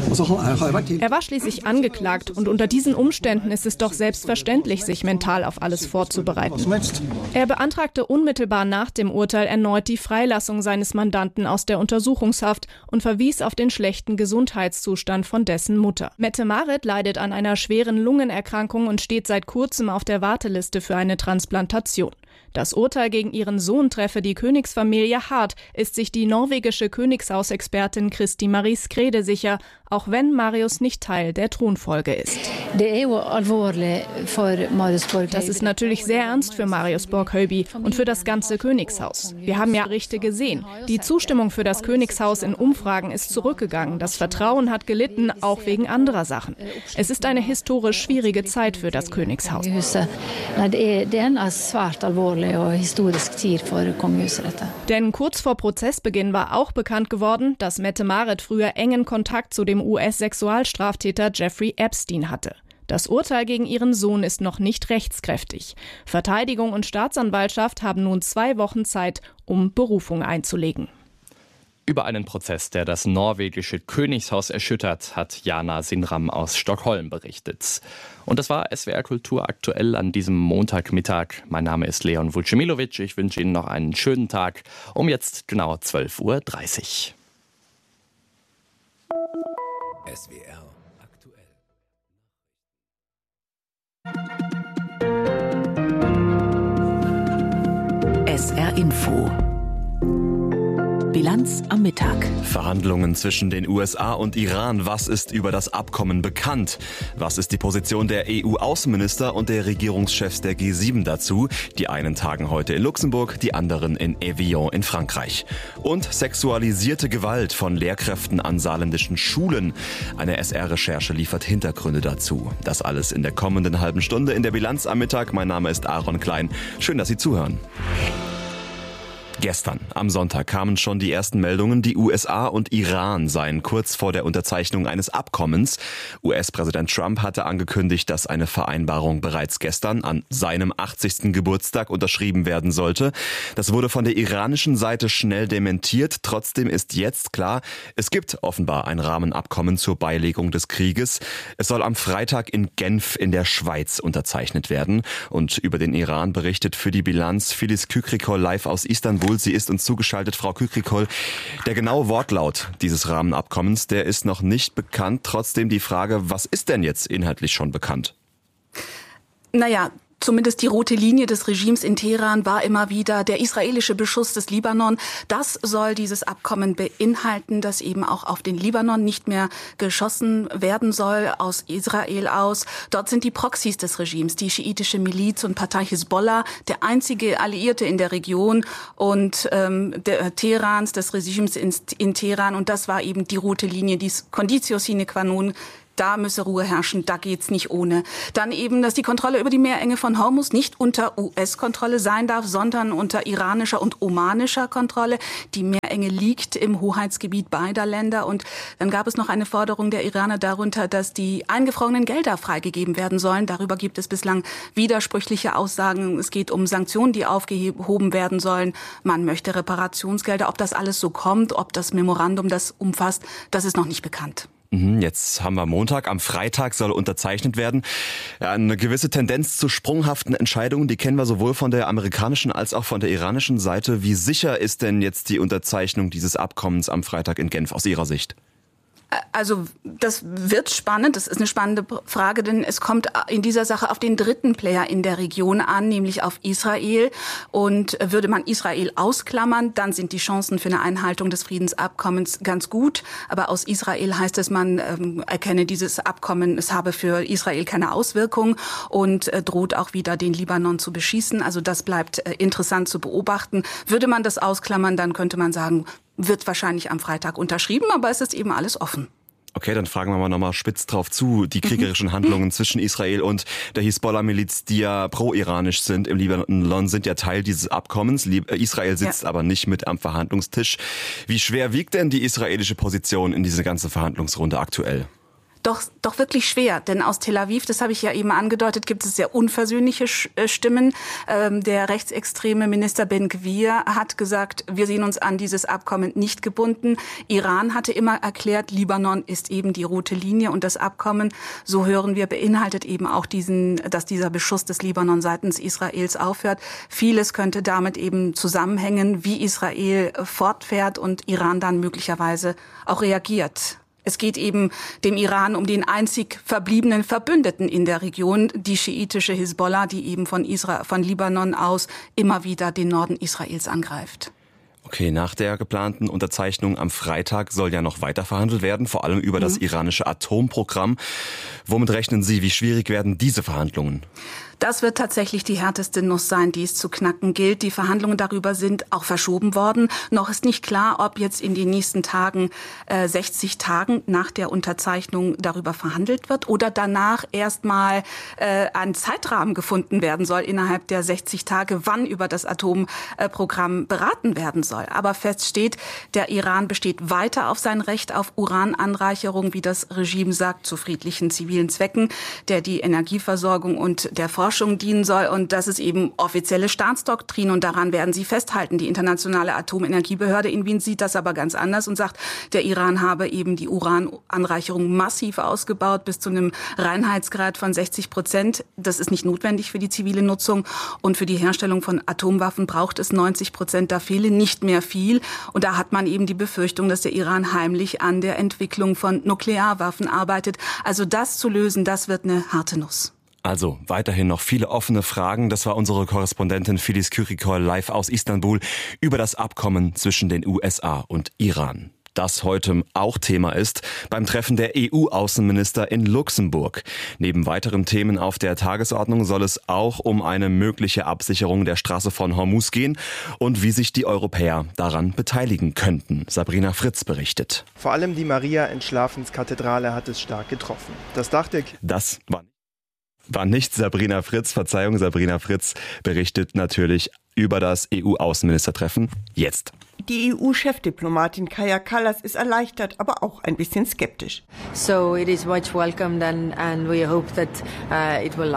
Er war schließlich angeklagt und unter diesen Umständen ist es doch selbstverständlich, sich mental auf alles vorzubereiten. Er beantragte unmittelbar nach dem Urteil erneut die Freilassung seines Mandanten aus der Untersuchungshaft und verwies auf den schlechten Gesundheitszustand von dessen Mutter. Mette-Marit leidet an einer schweren Lungenerkrankung und steht seit kurzem auf der Warteliste für eine Transplantation. Das Urteil gegen ihren Sohn treffe die Königsfamilie hart, ist sich die norwegische Königshausexpertin Kristi Marie Skrede sicher, auch wenn Marius nicht Teil der Thronfolge ist. Das ist natürlich sehr ernst für Marius Borg Høiby und für das ganze Königshaus. Wir haben ja Berichte gesehen. Die Zustimmung für das Königshaus in Umfragen ist zurückgegangen. Das Vertrauen hat gelitten, auch wegen anderer Sachen. Es ist eine historisch schwierige Zeit für das Königshaus. Denn kurz vor Prozessbeginn war auch bekannt geworden, dass Mette-Marit früher engen Kontakt zu dem US-Sexualstraftäter Jeffrey Epstein hatte. Das Urteil gegen ihren Sohn ist noch nicht rechtskräftig. Verteidigung und Staatsanwaltschaft haben nun 2 Wochen Zeit, um Berufung einzulegen. Über einen Prozess, der das norwegische Königshaus erschüttert, hat Jana Sinram aus Stockholm berichtet. Und das war SWR Kultur aktuell an diesem Montagmittag. Mein Name ist Leon Vucemilovic. Ich wünsche Ihnen noch einen schönen Tag um jetzt genau 12:30 Uhr. SWR aktuell. SR Info. Bilanz am Mittag. Verhandlungen zwischen den USA und Iran. Was ist über das Abkommen bekannt? Was ist die Position der EU-Außenminister und der Regierungschefs der G7 dazu? Die einen tagen heute in Luxemburg, die anderen in Evian in Frankreich. Und sexualisierte Gewalt von Lehrkräften an saarländischen Schulen. Eine SR-Recherche liefert Hintergründe dazu. Das alles in der kommenden halben Stunde in der Bilanz am Mittag. Mein Name ist Aaron Klein. Schön, dass Sie zuhören. Gestern, am Sonntag, kamen schon die ersten Meldungen, die USA und Iran seien kurz vor der Unterzeichnung eines Abkommens. US-Präsident Trump hatte angekündigt, dass eine Vereinbarung bereits gestern an seinem 80. Geburtstag unterschrieben werden sollte. Das wurde von der iranischen Seite schnell dementiert. Trotzdem ist jetzt klar, es gibt offenbar ein Rahmenabkommen zur Beilegung des Krieges. Es soll am Freitag in Genf in der Schweiz unterzeichnet werden. Und über den Iran berichtet für die Bilanz Filiz Kükrikol live aus Istanbul. Istanbul. Sie ist uns zugeschaltet, Frau Kükrikol. Der genaue Wortlaut dieses Rahmenabkommens, der ist noch nicht bekannt. Trotzdem die Frage, was ist denn jetzt inhaltlich schon bekannt? Naja, zumindest die rote Linie des Regimes in Teheran war immer wieder der israelische Beschuss des Libanon. Das soll dieses Abkommen beinhalten, dass eben auch auf den Libanon nicht mehr geschossen werden soll aus Israel aus. Dort sind die Proxys des Regimes, die schiitische Miliz und Partei Hisbollah, der einzige Alliierte in der Region und der Teherans, des Regimes in Teheran. Und das war eben die rote Linie, die Conditio sine qua non. Da müsse Ruhe herrschen, da geht's nicht ohne. Dann eben, dass die Kontrolle über die Meerenge von Hormuz nicht unter US-Kontrolle sein darf, sondern unter iranischer und omanischer Kontrolle. Die Meerenge liegt im Hoheitsgebiet beider Länder. Und dann gab es noch eine Forderung der Iraner darunter, dass die eingefrorenen Gelder freigegeben werden sollen. Darüber gibt es bislang widersprüchliche Aussagen. Es geht um Sanktionen, die aufgehoben werden sollen. Man möchte Reparationsgelder. Ob das alles so kommt, ob das Memorandum das umfasst, das ist noch nicht bekannt. Jetzt haben wir Montag, am Freitag soll unterzeichnet werden. Ja, eine gewisse Tendenz zu sprunghaften Entscheidungen, die kennen wir sowohl von der amerikanischen als auch von der iranischen Seite. Wie sicher ist denn jetzt die Unterzeichnung dieses Abkommens am Freitag in Genf aus Ihrer Sicht? Also das wird spannend, das ist eine spannende Frage, denn es kommt in dieser Sache auf den dritten Player in der Region an, nämlich auf Israel. Und würde man Israel ausklammern, dann sind die Chancen für eine Einhaltung des Friedensabkommens ganz gut. Aber aus Israel heißt es, man erkenne dieses Abkommen, es habe für Israel keine Auswirkung und droht auch wieder den Libanon zu beschießen. Also das bleibt interessant zu beobachten. Würde man das ausklammern, dann könnte man sagen, wird wahrscheinlich am Freitag unterschrieben, aber es ist eben alles offen. Okay, dann fragen wir mal nochmal spitz drauf zu. Die kriegerischen Handlungen zwischen Israel und der Hisbollah-Miliz, die ja pro-iranisch sind im Libanon, sind ja Teil dieses Abkommens. Israel sitzt aber nicht mit am Verhandlungstisch. Wie schwer wiegt denn die israelische Position in diese ganze Verhandlungsrunde aktuell? Doch wirklich schwer, denn aus Tel Aviv, das habe ich ja eben angedeutet, gibt es sehr unversöhnliche Stimmen. Der rechtsextreme Minister Ben-Gvir hat gesagt, wir sehen uns an dieses Abkommen nicht gebunden. Iran hatte immer erklärt, Libanon ist eben die rote Linie und das Abkommen, so hören wir, beinhaltet eben auch dass dieser Beschuss des Libanon seitens Israels aufhört. Vieles könnte damit eben zusammenhängen, wie Israel fortfährt und Iran dann möglicherweise auch reagiert. Es geht eben dem Iran um den einzig verbliebenen Verbündeten in der Region, die schiitische Hisbollah, die eben von Libanon aus immer wieder den Norden Israels angreift. Okay, nach der geplanten Unterzeichnung am Freitag soll ja noch weiter verhandelt werden, vor allem über das iranische Atomprogramm. Womit rechnen Sie, wie schwierig werden diese Verhandlungen? Das wird tatsächlich die härteste Nuss sein, die es zu knacken gilt. Die Verhandlungen darüber sind auch verschoben worden. Noch ist nicht klar, ob jetzt in den nächsten Tagen, 60 Tagen nach der Unterzeichnung darüber verhandelt wird oder danach erstmal ein Zeitrahmen gefunden werden soll innerhalb der 60 Tage, wann über das Atomprogramm beraten werden soll. Aber fest steht, der Iran besteht weiter auf sein Recht auf Urananreicherung, wie das Regime sagt, zu friedlichen zivilen Zwecken, der die Energieversorgung und der Forschung dienen soll. Und das ist eben offizielle Staatsdoktrin und daran werden sie festhalten. Die Internationale Atomenergiebehörde in Wien sieht das aber ganz anders und sagt, der Iran habe eben die Urananreicherung massiv ausgebaut bis zu einem Reinheitsgrad von 60%. Das ist nicht notwendig für die zivile Nutzung und für die Herstellung von Atomwaffen braucht es 90%. Da fehle nicht mehr viel. Und da hat man eben die Befürchtung, dass der Iran heimlich an der Entwicklung von Nuklearwaffen arbeitet. Also das zu lösen, das wird eine harte Nuss. Also weiterhin noch viele offene Fragen. Das war unsere Korrespondentin Filiz Kükrikol live aus Istanbul über das Abkommen zwischen den USA und Iran. Das heute auch Thema ist beim Treffen der EU-Außenminister in Luxemburg. Neben weiteren Themen auf der Tagesordnung soll es auch um eine mögliche Absicherung der Straße von Hormuz gehen und wie sich die Europäer daran beteiligen könnten. Sabrina Fritz berichtet. Vor allem die Maria-Entschlafenskathedrale hat es stark getroffen. Das Dach der war nicht Sabrina Fritz, Verzeihung, Sabrina Fritz berichtet natürlich über das EU-Außenministertreffen jetzt. Die EU-Chefdiplomatin Kaja Kallas ist erleichtert, aber auch ein bisschen skeptisch. So it is much welcomed and we hope that it will last.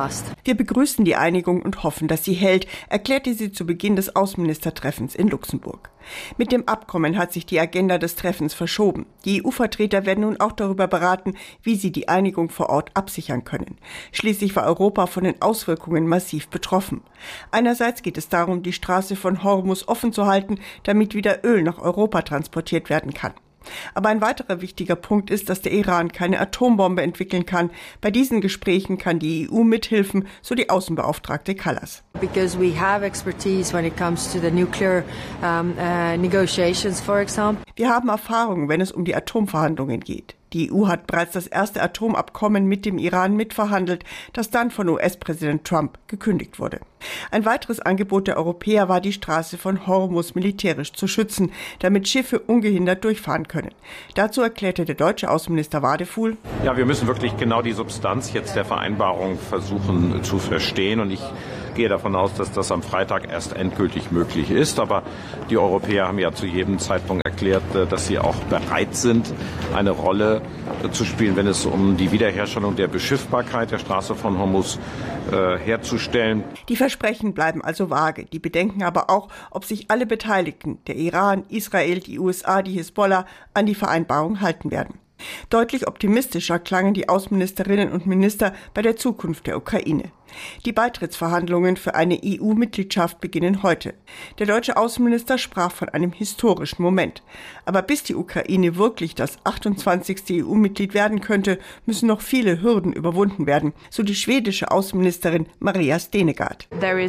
Wir begrüßen die Einigung und hoffen, dass sie hält, erklärte sie zu Beginn des Außenministertreffens in Luxemburg. Mit dem Abkommen hat sich die Agenda des Treffens verschoben. Die EU-Vertreter werden nun auch darüber beraten, wie sie die Einigung vor Ort absichern können. Schließlich war Europa von den Auswirkungen massiv betroffen. Einerseits geht es darum, die Straße von Hormuz offen zu halten, damit wieder Öl nach Europa transportiert werden kann. Aber ein weiterer wichtiger Punkt ist, dass der Iran keine Atombombe entwickeln kann. Bei diesen Gesprächen kann die EU mithelfen, so die Außenbeauftragte Kallas. Because we have expertise when it comes to the nuclear negotiations, for example. Wir haben Erfahrung, wenn es um die Atomverhandlungen geht. Die EU hat bereits das erste Atomabkommen mit dem Iran mitverhandelt, das dann von US-Präsident Trump gekündigt wurde. Ein weiteres Angebot der Europäer war, die Straße von Hormuz militärisch zu schützen, damit Schiffe ungehindert durchfahren können. Dazu erklärte der deutsche Außenminister Wadefuhl: Ja, wir müssen wirklich genau die Substanz jetzt der Vereinbarung versuchen zu verstehen. Und ich gehe davon aus, dass das am Freitag erst endgültig möglich ist. Aber die Europäer haben ja zu jedem Zeitpunkt erklärt, dass sie auch bereit sind, eine Rolle zu spielen, wenn es um die Wiederherstellung der Beschiffbarkeit der Straße von Hormuz herzustellen. Die Versprechen bleiben also vage. Die Bedenken aber auch, ob sich alle Beteiligten, der Iran, Israel, die USA, die Hisbollah, an die Vereinbarung halten werden. Deutlich optimistischer klangen die Außenministerinnen und Minister bei der Zukunft der Ukraine. Die Beitrittsverhandlungen für eine EU-Mitgliedschaft beginnen heute. Der deutsche Außenminister sprach von einem historischen Moment. Aber bis die Ukraine wirklich das 28. EU-Mitglied werden könnte, müssen noch viele Hürden überwunden werden, so die schwedische Außenministerin Maria Stenegard.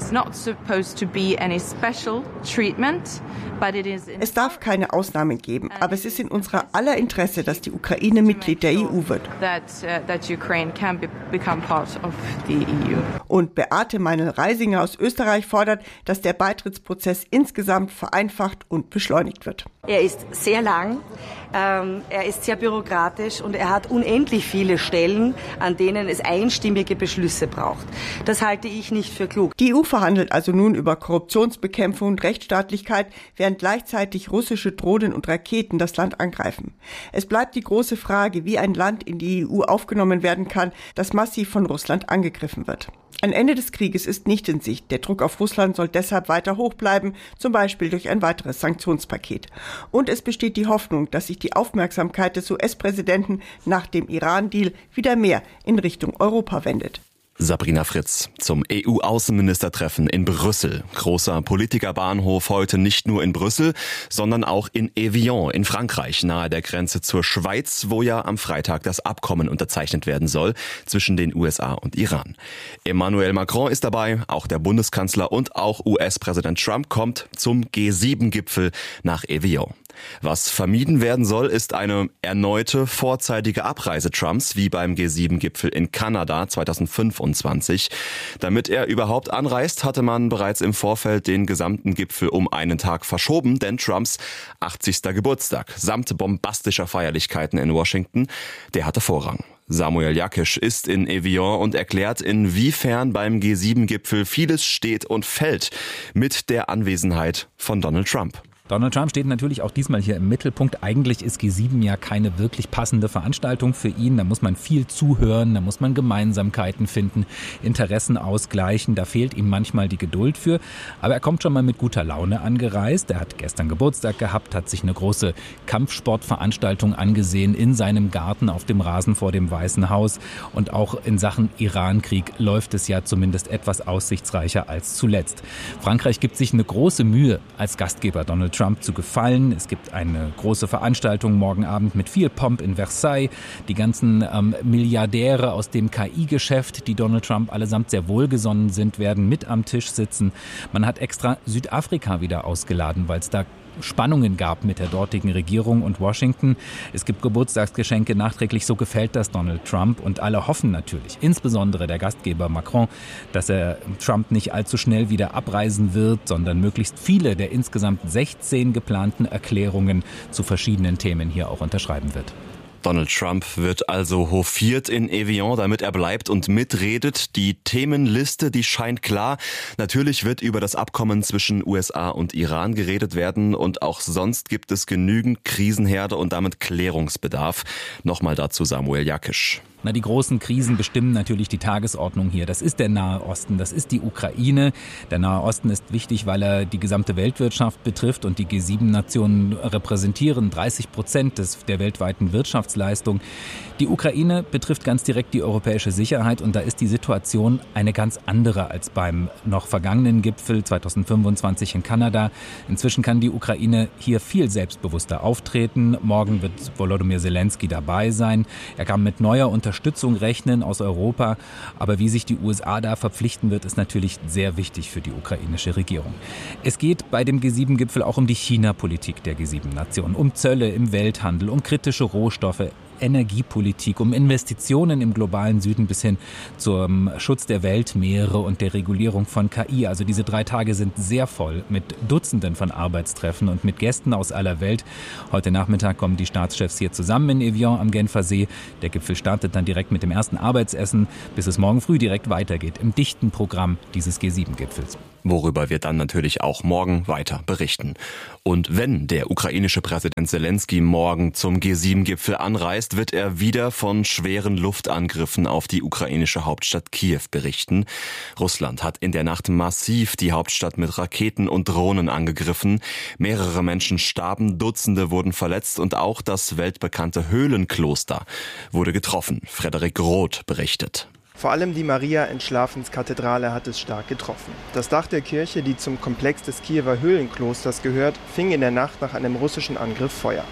Es darf keine Ausnahmen geben, aber es ist in unserer aller Interesse, dass die Ukraine Mitglied der EU wird. Und Beate Meinl-Reisinger aus Österreich fordert, dass der Beitrittsprozess insgesamt vereinfacht und beschleunigt wird. Er ist sehr lang, er ist sehr bürokratisch und er hat unendlich viele Stellen, an denen es einstimmige Beschlüsse braucht. Das halte ich nicht für klug. Die EU verhandelt also nun über Korruptionsbekämpfung und Rechtsstaatlichkeit, während gleichzeitig russische Drohnen und Raketen das Land angreifen. Es bleibt die große Frage, wie ein Land in die EU aufgenommen werden kann, das massiv von Russland angegriffen wird. Ein Ende des Krieges ist nicht in Sicht. Der Druck auf Russland soll deshalb weiter hoch bleiben, zum Beispiel durch ein weiteres Sanktionspaket. Und es besteht die Hoffnung, dass sich die Aufmerksamkeit des US-Präsidenten nach dem Iran-Deal wieder mehr in Richtung Europa wendet. Sabrina Fritz zum EU-Außenministertreffen in Brüssel. Großer Politikerbahnhof heute nicht nur in Brüssel, sondern auch in Evian in Frankreich, nahe der Grenze zur Schweiz, wo ja am Freitag das Abkommen unterzeichnet werden soll zwischen den USA und Iran. Emmanuel Macron ist dabei, auch der Bundeskanzler und auch US-Präsident Trump kommt zum G7-Gipfel nach Evian. Was vermieden werden soll, ist eine erneute vorzeitige Abreise Trumps, wie beim G7-Gipfel in Kanada 2025. Damit er überhaupt anreist, hatte man bereits im Vorfeld den gesamten Gipfel um einen Tag verschoben, denn Trumps 80. Geburtstag samt bombastischer Feierlichkeiten in Washington, der hatte Vorrang. Samuel Jakisch ist in Evian und erklärt, inwiefern beim G7-Gipfel vieles steht und fällt mit der Anwesenheit von Donald Trump. Donald Trump steht natürlich auch diesmal hier im Mittelpunkt. Eigentlich ist G7 ja keine wirklich passende Veranstaltung für ihn. Da muss man viel zuhören, da muss man Gemeinsamkeiten finden, Interessen ausgleichen. Da fehlt ihm manchmal die Geduld für. Aber er kommt schon mal mit guter Laune angereist. Er hat gestern Geburtstag gehabt, hat sich eine große Kampfsportveranstaltung angesehen in seinem Garten auf dem Rasen vor dem Weißen Haus. Und auch in Sachen Iran-Krieg läuft es ja zumindest etwas aussichtsreicher als zuletzt. Frankreich gibt sich eine große Mühe als Gastgeber Donald Trump zu gefallen. Es gibt eine große Veranstaltung morgen Abend mit viel Pomp in Versailles. Die ganzen Milliardäre aus dem KI-Geschäft, die Donald Trump allesamt sehr wohlgesonnen sind, werden mit am Tisch sitzen. Man hat extra Südafrika wieder ausgeladen, weil es da Spannungen gab mit der dortigen Regierung und Washington. Es gibt Geburtstagsgeschenke nachträglich, so gefällt das Donald Trump. Und alle hoffen natürlich, insbesondere der Gastgeber Macron, dass er Trump nicht allzu schnell wieder abreisen wird, sondern möglichst viele der insgesamt 16 geplanten Erklärungen zu verschiedenen Themen hier auch unterschreiben wird. Donald Trump wird also hofiert in Evian, damit er bleibt und mitredet. Die Themenliste, die scheint klar. Natürlich wird über das Abkommen zwischen USA und Iran geredet werden und auch sonst gibt es genügend Krisenherde und damit Klärungsbedarf. Nochmal dazu Samuel Jakisch. Die großen Krisen bestimmen natürlich die Tagesordnung hier. Das ist der Nahe Osten, das ist die Ukraine. Der Nahe Osten ist wichtig, weil er die gesamte Weltwirtschaft betrifft und die G7-Nationen repräsentieren 30% der weltweiten Wirtschaftsleistung. Die Ukraine betrifft ganz direkt die europäische Sicherheit und da ist die Situation eine ganz andere als beim noch vergangenen Gipfel 2025 in Kanada. Inzwischen kann die Ukraine hier viel selbstbewusster auftreten. Morgen wird Volodymyr Zelensky dabei sein. Er kann mit neuer Unterstützung rechnen aus Europa. Aber wie sich die USA da verpflichten wird, ist natürlich sehr wichtig für die ukrainische Regierung. Es geht bei dem G7-Gipfel auch um die China-Politik der G7-Nationen, um Zölle im Welthandel, um kritische Rohstoffe, Energiepolitik, um Investitionen im globalen Süden bis hin zum Schutz der Weltmeere und der Regulierung von KI. Also diese 3 Tage sind sehr voll mit Dutzenden von Arbeitstreffen und mit Gästen aus aller Welt. Heute Nachmittag kommen die Staatschefs hier zusammen in Evian am Genfer See. Der Gipfel startet dann direkt mit dem ersten Arbeitsessen, bis es morgen früh direkt weitergeht im dichten Programm dieses G7-Gipfels. Worüber wir dann natürlich auch morgen weiter berichten. Und wenn der ukrainische Präsident Zelensky morgen zum G7-Gipfel anreist, wird er wieder von schweren Luftangriffen auf die ukrainische Hauptstadt Kiew berichten. Russland hat in der Nacht massiv die Hauptstadt mit Raketen und Drohnen angegriffen. Mehrere Menschen starben, Dutzende wurden verletzt und auch das weltbekannte Höhlenkloster wurde getroffen. Frederik Roth berichtet. Vor allem die Maria-Entschlafenskathedrale hat es stark getroffen. Das Dach der Kirche, die zum Komplex des Kiewer Höhlenklosters gehört, fing in der Nacht nach einem russischen Angriff Feuer.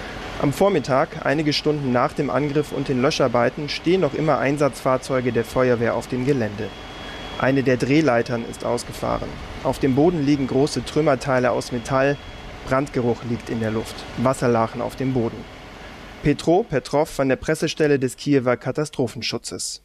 Am Vormittag, einige Stunden nach dem Angriff und den Löscharbeiten, stehen noch immer Einsatzfahrzeuge der Feuerwehr auf dem Gelände. Eine der Drehleitern ist ausgefahren. Auf dem Boden liegen große Trümmerteile aus Metall. Brandgeruch liegt in der Luft. Wasserlachen auf dem Boden. Petro Petrov von der Pressestelle des Kiewer Katastrophenschutzes.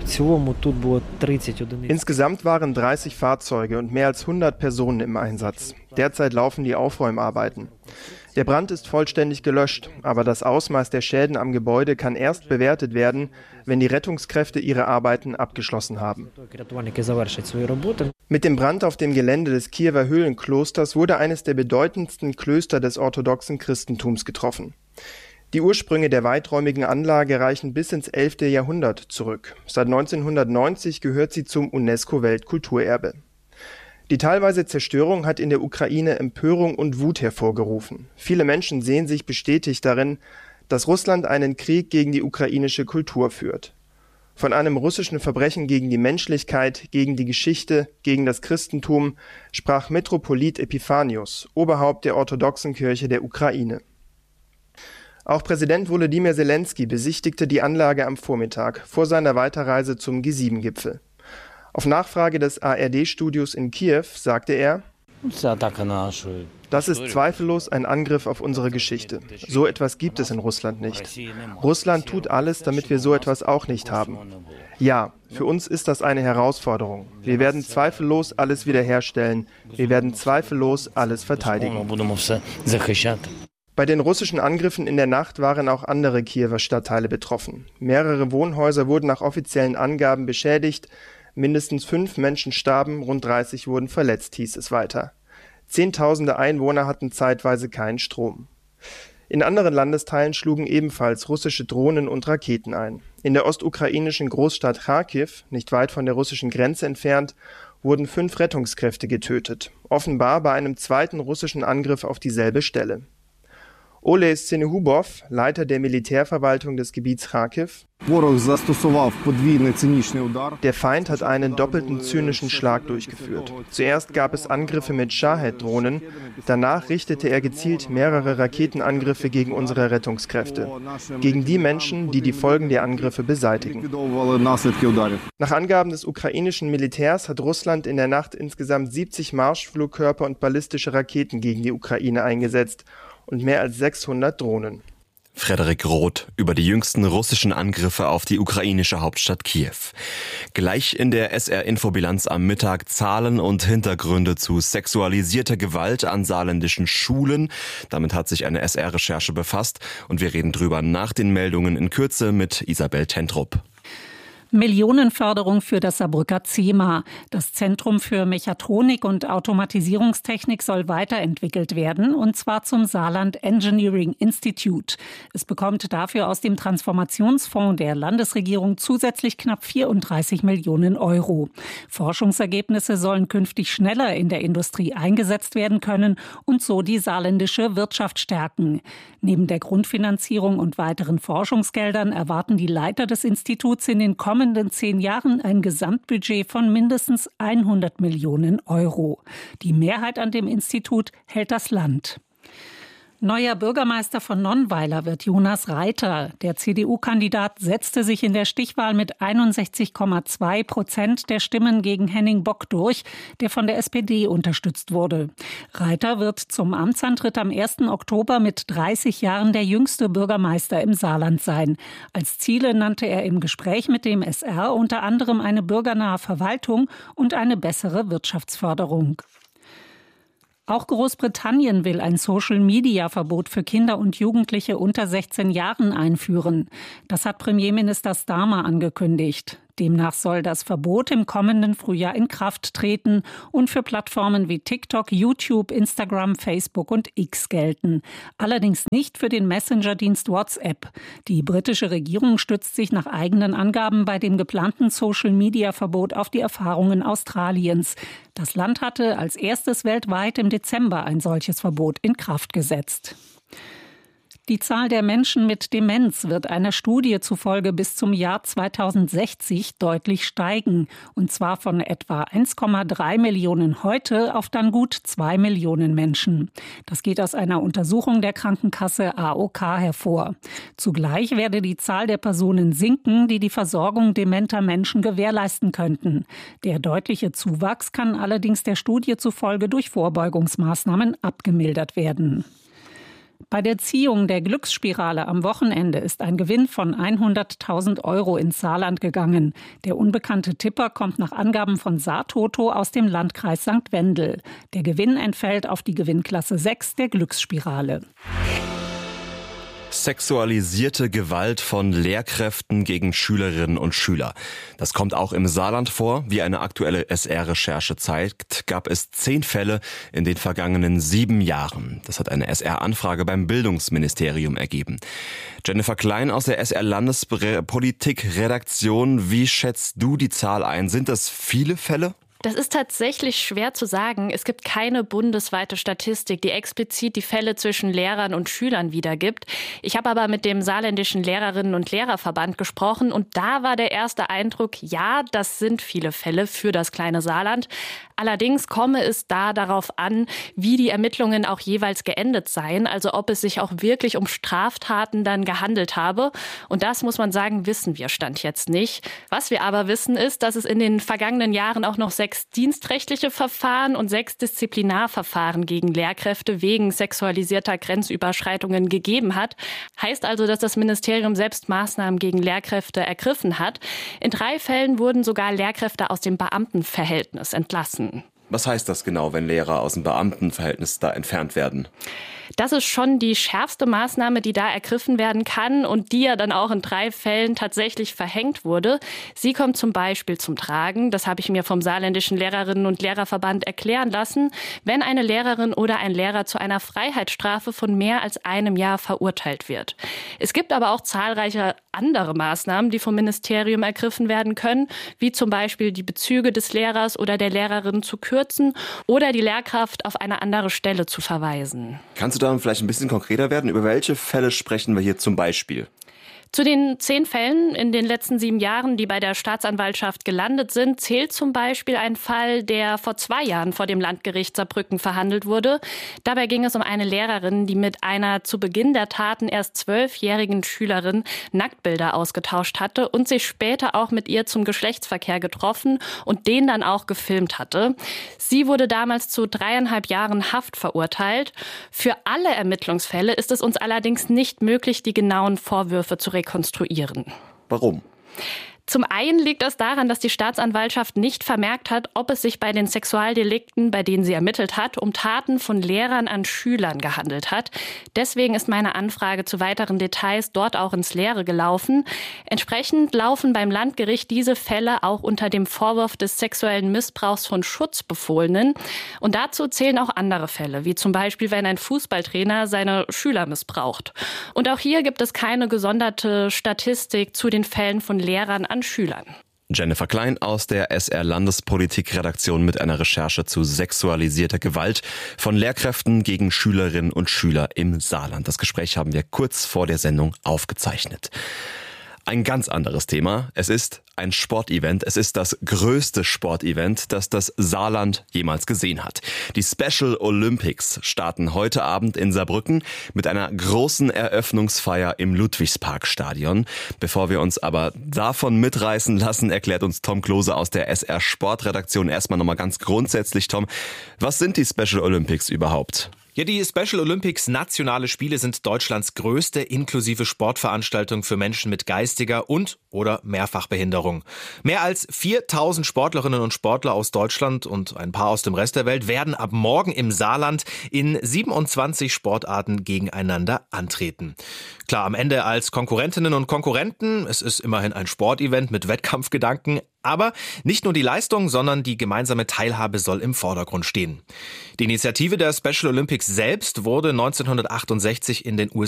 Insgesamt waren 30 Fahrzeuge und mehr als 100 Personen im Einsatz. Derzeit laufen die Aufräumarbeiten. Der Brand ist vollständig gelöscht, aber das Ausmaß der Schäden am Gebäude kann erst bewertet werden, wenn die Rettungskräfte ihre Arbeiten abgeschlossen haben. Mit dem Brand auf dem Gelände des Kiewer Höhlenklosters wurde eines der bedeutendsten Klöster des orthodoxen Christentums getroffen. Die Ursprünge der weiträumigen Anlage reichen bis ins 11. Jahrhundert zurück. Seit 1990 gehört sie zum UNESCO-Weltkulturerbe. Die teilweise Zerstörung hat in der Ukraine Empörung und Wut hervorgerufen. Viele Menschen sehen sich bestätigt darin, dass Russland einen Krieg gegen die ukrainische Kultur führt. Von einem russischen Verbrechen gegen die Menschlichkeit, gegen die Geschichte, gegen das Christentum sprach Metropolit Epiphanius, Oberhaupt der orthodoxen Kirche der Ukraine. Auch Präsident Volodymyr Zelensky besichtigte die Anlage am Vormittag vor seiner Weiterreise zum G7-Gipfel. Auf Nachfrage des ARD-Studios in Kiew sagte er: Das ist zweifellos ein Angriff auf unsere Geschichte. So etwas gibt es in Russland nicht. Russland tut alles, damit wir so etwas auch nicht haben. Ja, für uns ist das eine Herausforderung. Wir werden zweifellos alles wiederherstellen. Wir werden zweifellos alles verteidigen. Bei den russischen Angriffen in der Nacht waren auch andere Kiewer Stadtteile betroffen. Mehrere Wohnhäuser wurden nach offiziellen Angaben beschädigt. Mindestens 5 Menschen starben, rund 30 wurden verletzt, hieß es weiter. Zehntausende Einwohner hatten zeitweise keinen Strom. In anderen Landesteilen schlugen ebenfalls russische Drohnen und Raketen ein. In der ostukrainischen Großstadt Charkiw, nicht weit von der russischen Grenze entfernt, wurden 5 Rettungskräfte getötet. Offenbar bei einem zweiten russischen Angriff auf dieselbe Stelle. Olej Senehubov, Leiter der Militärverwaltung des Gebiets Charkiw: Der Feind hat einen doppelten zynischen Schlag durchgeführt. Zuerst gab es Angriffe mit Shahed-Drohnen, danach richtete er gezielt mehrere Raketenangriffe gegen unsere Rettungskräfte, gegen die Menschen, die die Folgen der Angriffe beseitigen. Nach Angaben des ukrainischen Militärs hat Russland in der Nacht insgesamt 70 Marschflugkörper und ballistische Raketen gegen die Ukraine eingesetzt und mehr als 600 Drohnen. Frederik Roth über die jüngsten russischen Angriffe auf die ukrainische Hauptstadt Kiew. Gleich in der SR-Infobilanz am Mittag Zahlen und Hintergründe zu sexualisierter Gewalt an saarländischen Schulen. Damit hat sich eine SR-Recherche befasst und wir reden drüber nach den Meldungen in Kürze mit Isabel Tentrup. Millionenförderung für das Saarbrücker CEMA. Das Zentrum für Mechatronik und Automatisierungstechnik soll weiterentwickelt werden, und zwar zum Saarland Engineering Institute. Es bekommt dafür aus dem Transformationsfonds der Landesregierung zusätzlich knapp 34 Millionen Euro. Forschungsergebnisse sollen künftig schneller in der Industrie eingesetzt werden können und so die saarländische Wirtschaft stärken. Neben der Grundfinanzierung und weiteren Forschungsgeldern erwarten die Leiter des Instituts in den kommenden 10 Jahren ein Gesamtbudget von mindestens 100 Millionen Euro. Die Mehrheit an dem Institut hält das Land. Neuer Bürgermeister von Nonnweiler wird Jonas Reiter. Der CDU-Kandidat setzte sich in der Stichwahl mit 61,2% der Stimmen gegen Henning Bock durch, der von der SPD unterstützt wurde. Reiter wird zum Amtsantritt am 1. Oktober mit 30 Jahren der jüngste Bürgermeister im Saarland sein. Als Ziele nannte er im Gespräch mit dem SR unter anderem eine bürgernahe Verwaltung und eine bessere Wirtschaftsförderung. Auch Großbritannien will ein Social-Media-Verbot für Kinder und Jugendliche unter 16 Jahren einführen. Das hat Premierminister Starmer angekündigt. Demnach soll das Verbot im kommenden Frühjahr in Kraft treten und für Plattformen wie TikTok, YouTube, Instagram, Facebook und X gelten. Allerdings nicht für den Messenger-Dienst WhatsApp. Die britische Regierung stützt sich nach eigenen Angaben bei dem geplanten Social-Media-Verbot auf die Erfahrungen Australiens. Das Land hatte als erstes weltweit im Dezember ein solches Verbot in Kraft gesetzt. Die Zahl der Menschen mit Demenz wird einer Studie zufolge bis zum Jahr 2060 deutlich steigen. Und zwar von etwa 1,3 Millionen heute auf dann gut 2 Millionen Menschen. Das geht aus einer Untersuchung der Krankenkasse AOK hervor. Zugleich werde die Zahl der Personen sinken, die die Versorgung dementer Menschen gewährleisten könnten. Der deutliche Zuwachs kann allerdings der Studie zufolge durch Vorbeugungsmaßnahmen abgemildert werden. Bei der Ziehung der Glücksspirale am Wochenende ist ein Gewinn von 100.000 Euro ins Saarland gegangen. Der unbekannte Tipper kommt nach Angaben von Saartoto aus dem Landkreis St. Wendel. Der Gewinn entfällt auf die Gewinnklasse 6 der Glücksspirale. Sexualisierte Gewalt von Lehrkräften gegen Schülerinnen und Schüler. Das kommt auch im Saarland vor. Wie eine aktuelle SR-Recherche zeigt, gab es 10 Fälle in den vergangenen 7 Jahren. Das hat eine SR-Anfrage beim Bildungsministerium ergeben. Jennifer Klein aus der SR-Landespolitik-Redaktion. Wie schätzt du die Zahl ein? Sind das viele Fälle? Das ist tatsächlich schwer zu sagen. Es gibt keine bundesweite Statistik, die explizit die Fälle zwischen Lehrern und Schülern wiedergibt. Ich habe aber mit dem saarländischen Lehrerinnen- und Lehrerverband gesprochen und da war der erste Eindruck, ja, das sind viele Fälle für das kleine Saarland. Allerdings komme es da darauf an, wie die Ermittlungen auch jeweils geendet seien, also ob es sich auch wirklich um Straftaten dann gehandelt habe. Und das, muss man sagen, wissen wir Stand jetzt nicht. Was wir aber wissen ist, dass es in den vergangenen Jahren auch noch 6 dienstrechtliche Verfahren und 6 Disziplinarverfahren gegen Lehrkräfte wegen sexualisierter Grenzüberschreitungen gegeben hat. Heißt also, dass das Ministerium selbst Maßnahmen gegen Lehrkräfte ergriffen hat. In 3 Fällen wurden sogar Lehrkräfte aus dem Beamtenverhältnis entlassen. Was heißt das genau, wenn Lehrer aus dem Beamtenverhältnis da entfernt werden? Das ist schon die schärfste Maßnahme, die da ergriffen werden kann und die ja dann auch in 3 Fällen tatsächlich verhängt wurde. Sie kommt zum Beispiel zum Tragen, das habe ich mir vom saarländischen Lehrerinnen- und Lehrerverband erklären lassen, wenn eine Lehrerin oder ein Lehrer zu einer Freiheitsstrafe von mehr als einem Jahr verurteilt wird. Es gibt aber auch zahlreiche andere Maßnahmen, die vom Ministerium ergriffen werden können, wie zum Beispiel die Bezüge des Lehrers oder der Lehrerin zu kürzen oder die Lehrkraft auf eine andere Stelle zu verweisen. Kannst du da vielleicht ein bisschen konkreter werden? Über welche Fälle sprechen wir hier zum Beispiel? Zu den 10 Fällen in den letzten 7 Jahren, die bei der Staatsanwaltschaft gelandet sind, zählt zum Beispiel ein Fall, der vor 2 Jahren vor dem Landgericht Saarbrücken verhandelt wurde. Dabei ging es um eine Lehrerin, die mit einer zu Beginn der Taten erst 12-jährigen Schülerin Nacktbilder ausgetauscht hatte und sich später auch mit ihr zum Geschlechtsverkehr getroffen und den dann auch gefilmt hatte. Sie wurde damals zu 3,5 Jahren Haft verurteilt. Für alle Ermittlungsfälle ist es uns allerdings nicht möglich, die genauen Vorwürfe zu rekonstruieren. Warum? Zum einen liegt das daran, dass die Staatsanwaltschaft nicht vermerkt hat, ob es sich bei den Sexualdelikten, bei denen sie ermittelt hat, um Taten von Lehrern an Schülern gehandelt hat. Deswegen ist meine Anfrage zu weiteren Details dort auch ins Leere gelaufen. Entsprechend laufen beim Landgericht diese Fälle auch unter dem Vorwurf des sexuellen Missbrauchs von Schutzbefohlenen. Und dazu zählen auch andere Fälle, wie zum Beispiel, wenn ein Fußballtrainer seine Schüler missbraucht. Und auch hier gibt es keine gesonderte Statistik zu den Fällen von Lehrern an Schülern. Jennifer Klein aus der SR Landespolitik-Redaktion mit einer Recherche zu sexualisierter Gewalt von Lehrkräften gegen Schülerinnen und Schüler im Saarland. Das Gespräch haben wir kurz vor der Sendung aufgezeichnet. Ein ganz anderes Thema. Es ist ein Sportevent. Es ist das größte Sportevent, das das Saarland jemals gesehen hat. Die Special Olympics starten heute Abend in Saarbrücken mit einer großen Eröffnungsfeier im Ludwigsparkstadion. Bevor wir uns aber davon mitreißen lassen, erklärt uns Tom Klose aus der SR Sportredaktion erstmal nochmal ganz grundsätzlich, Tom, was sind die Special Olympics überhaupt? Ja, die Special Olympics Nationale Spiele sind Deutschlands größte inklusive Sportveranstaltung für Menschen mit geistiger und/oder Mehrfachbehinderung. Mehr als 4000 Sportlerinnen und Sportler aus Deutschland und ein paar aus dem Rest der Welt werden ab morgen im Saarland in 27 Sportarten gegeneinander antreten. Klar, am Ende als Konkurrentinnen und Konkurrenten. Es ist immerhin ein Sportevent mit Wettkampfgedanken. Aber nicht nur die Leistung, sondern die gemeinsame Teilhabe soll im Vordergrund stehen. Die Initiative der Special Olympics selbst wurde 1968 in den USA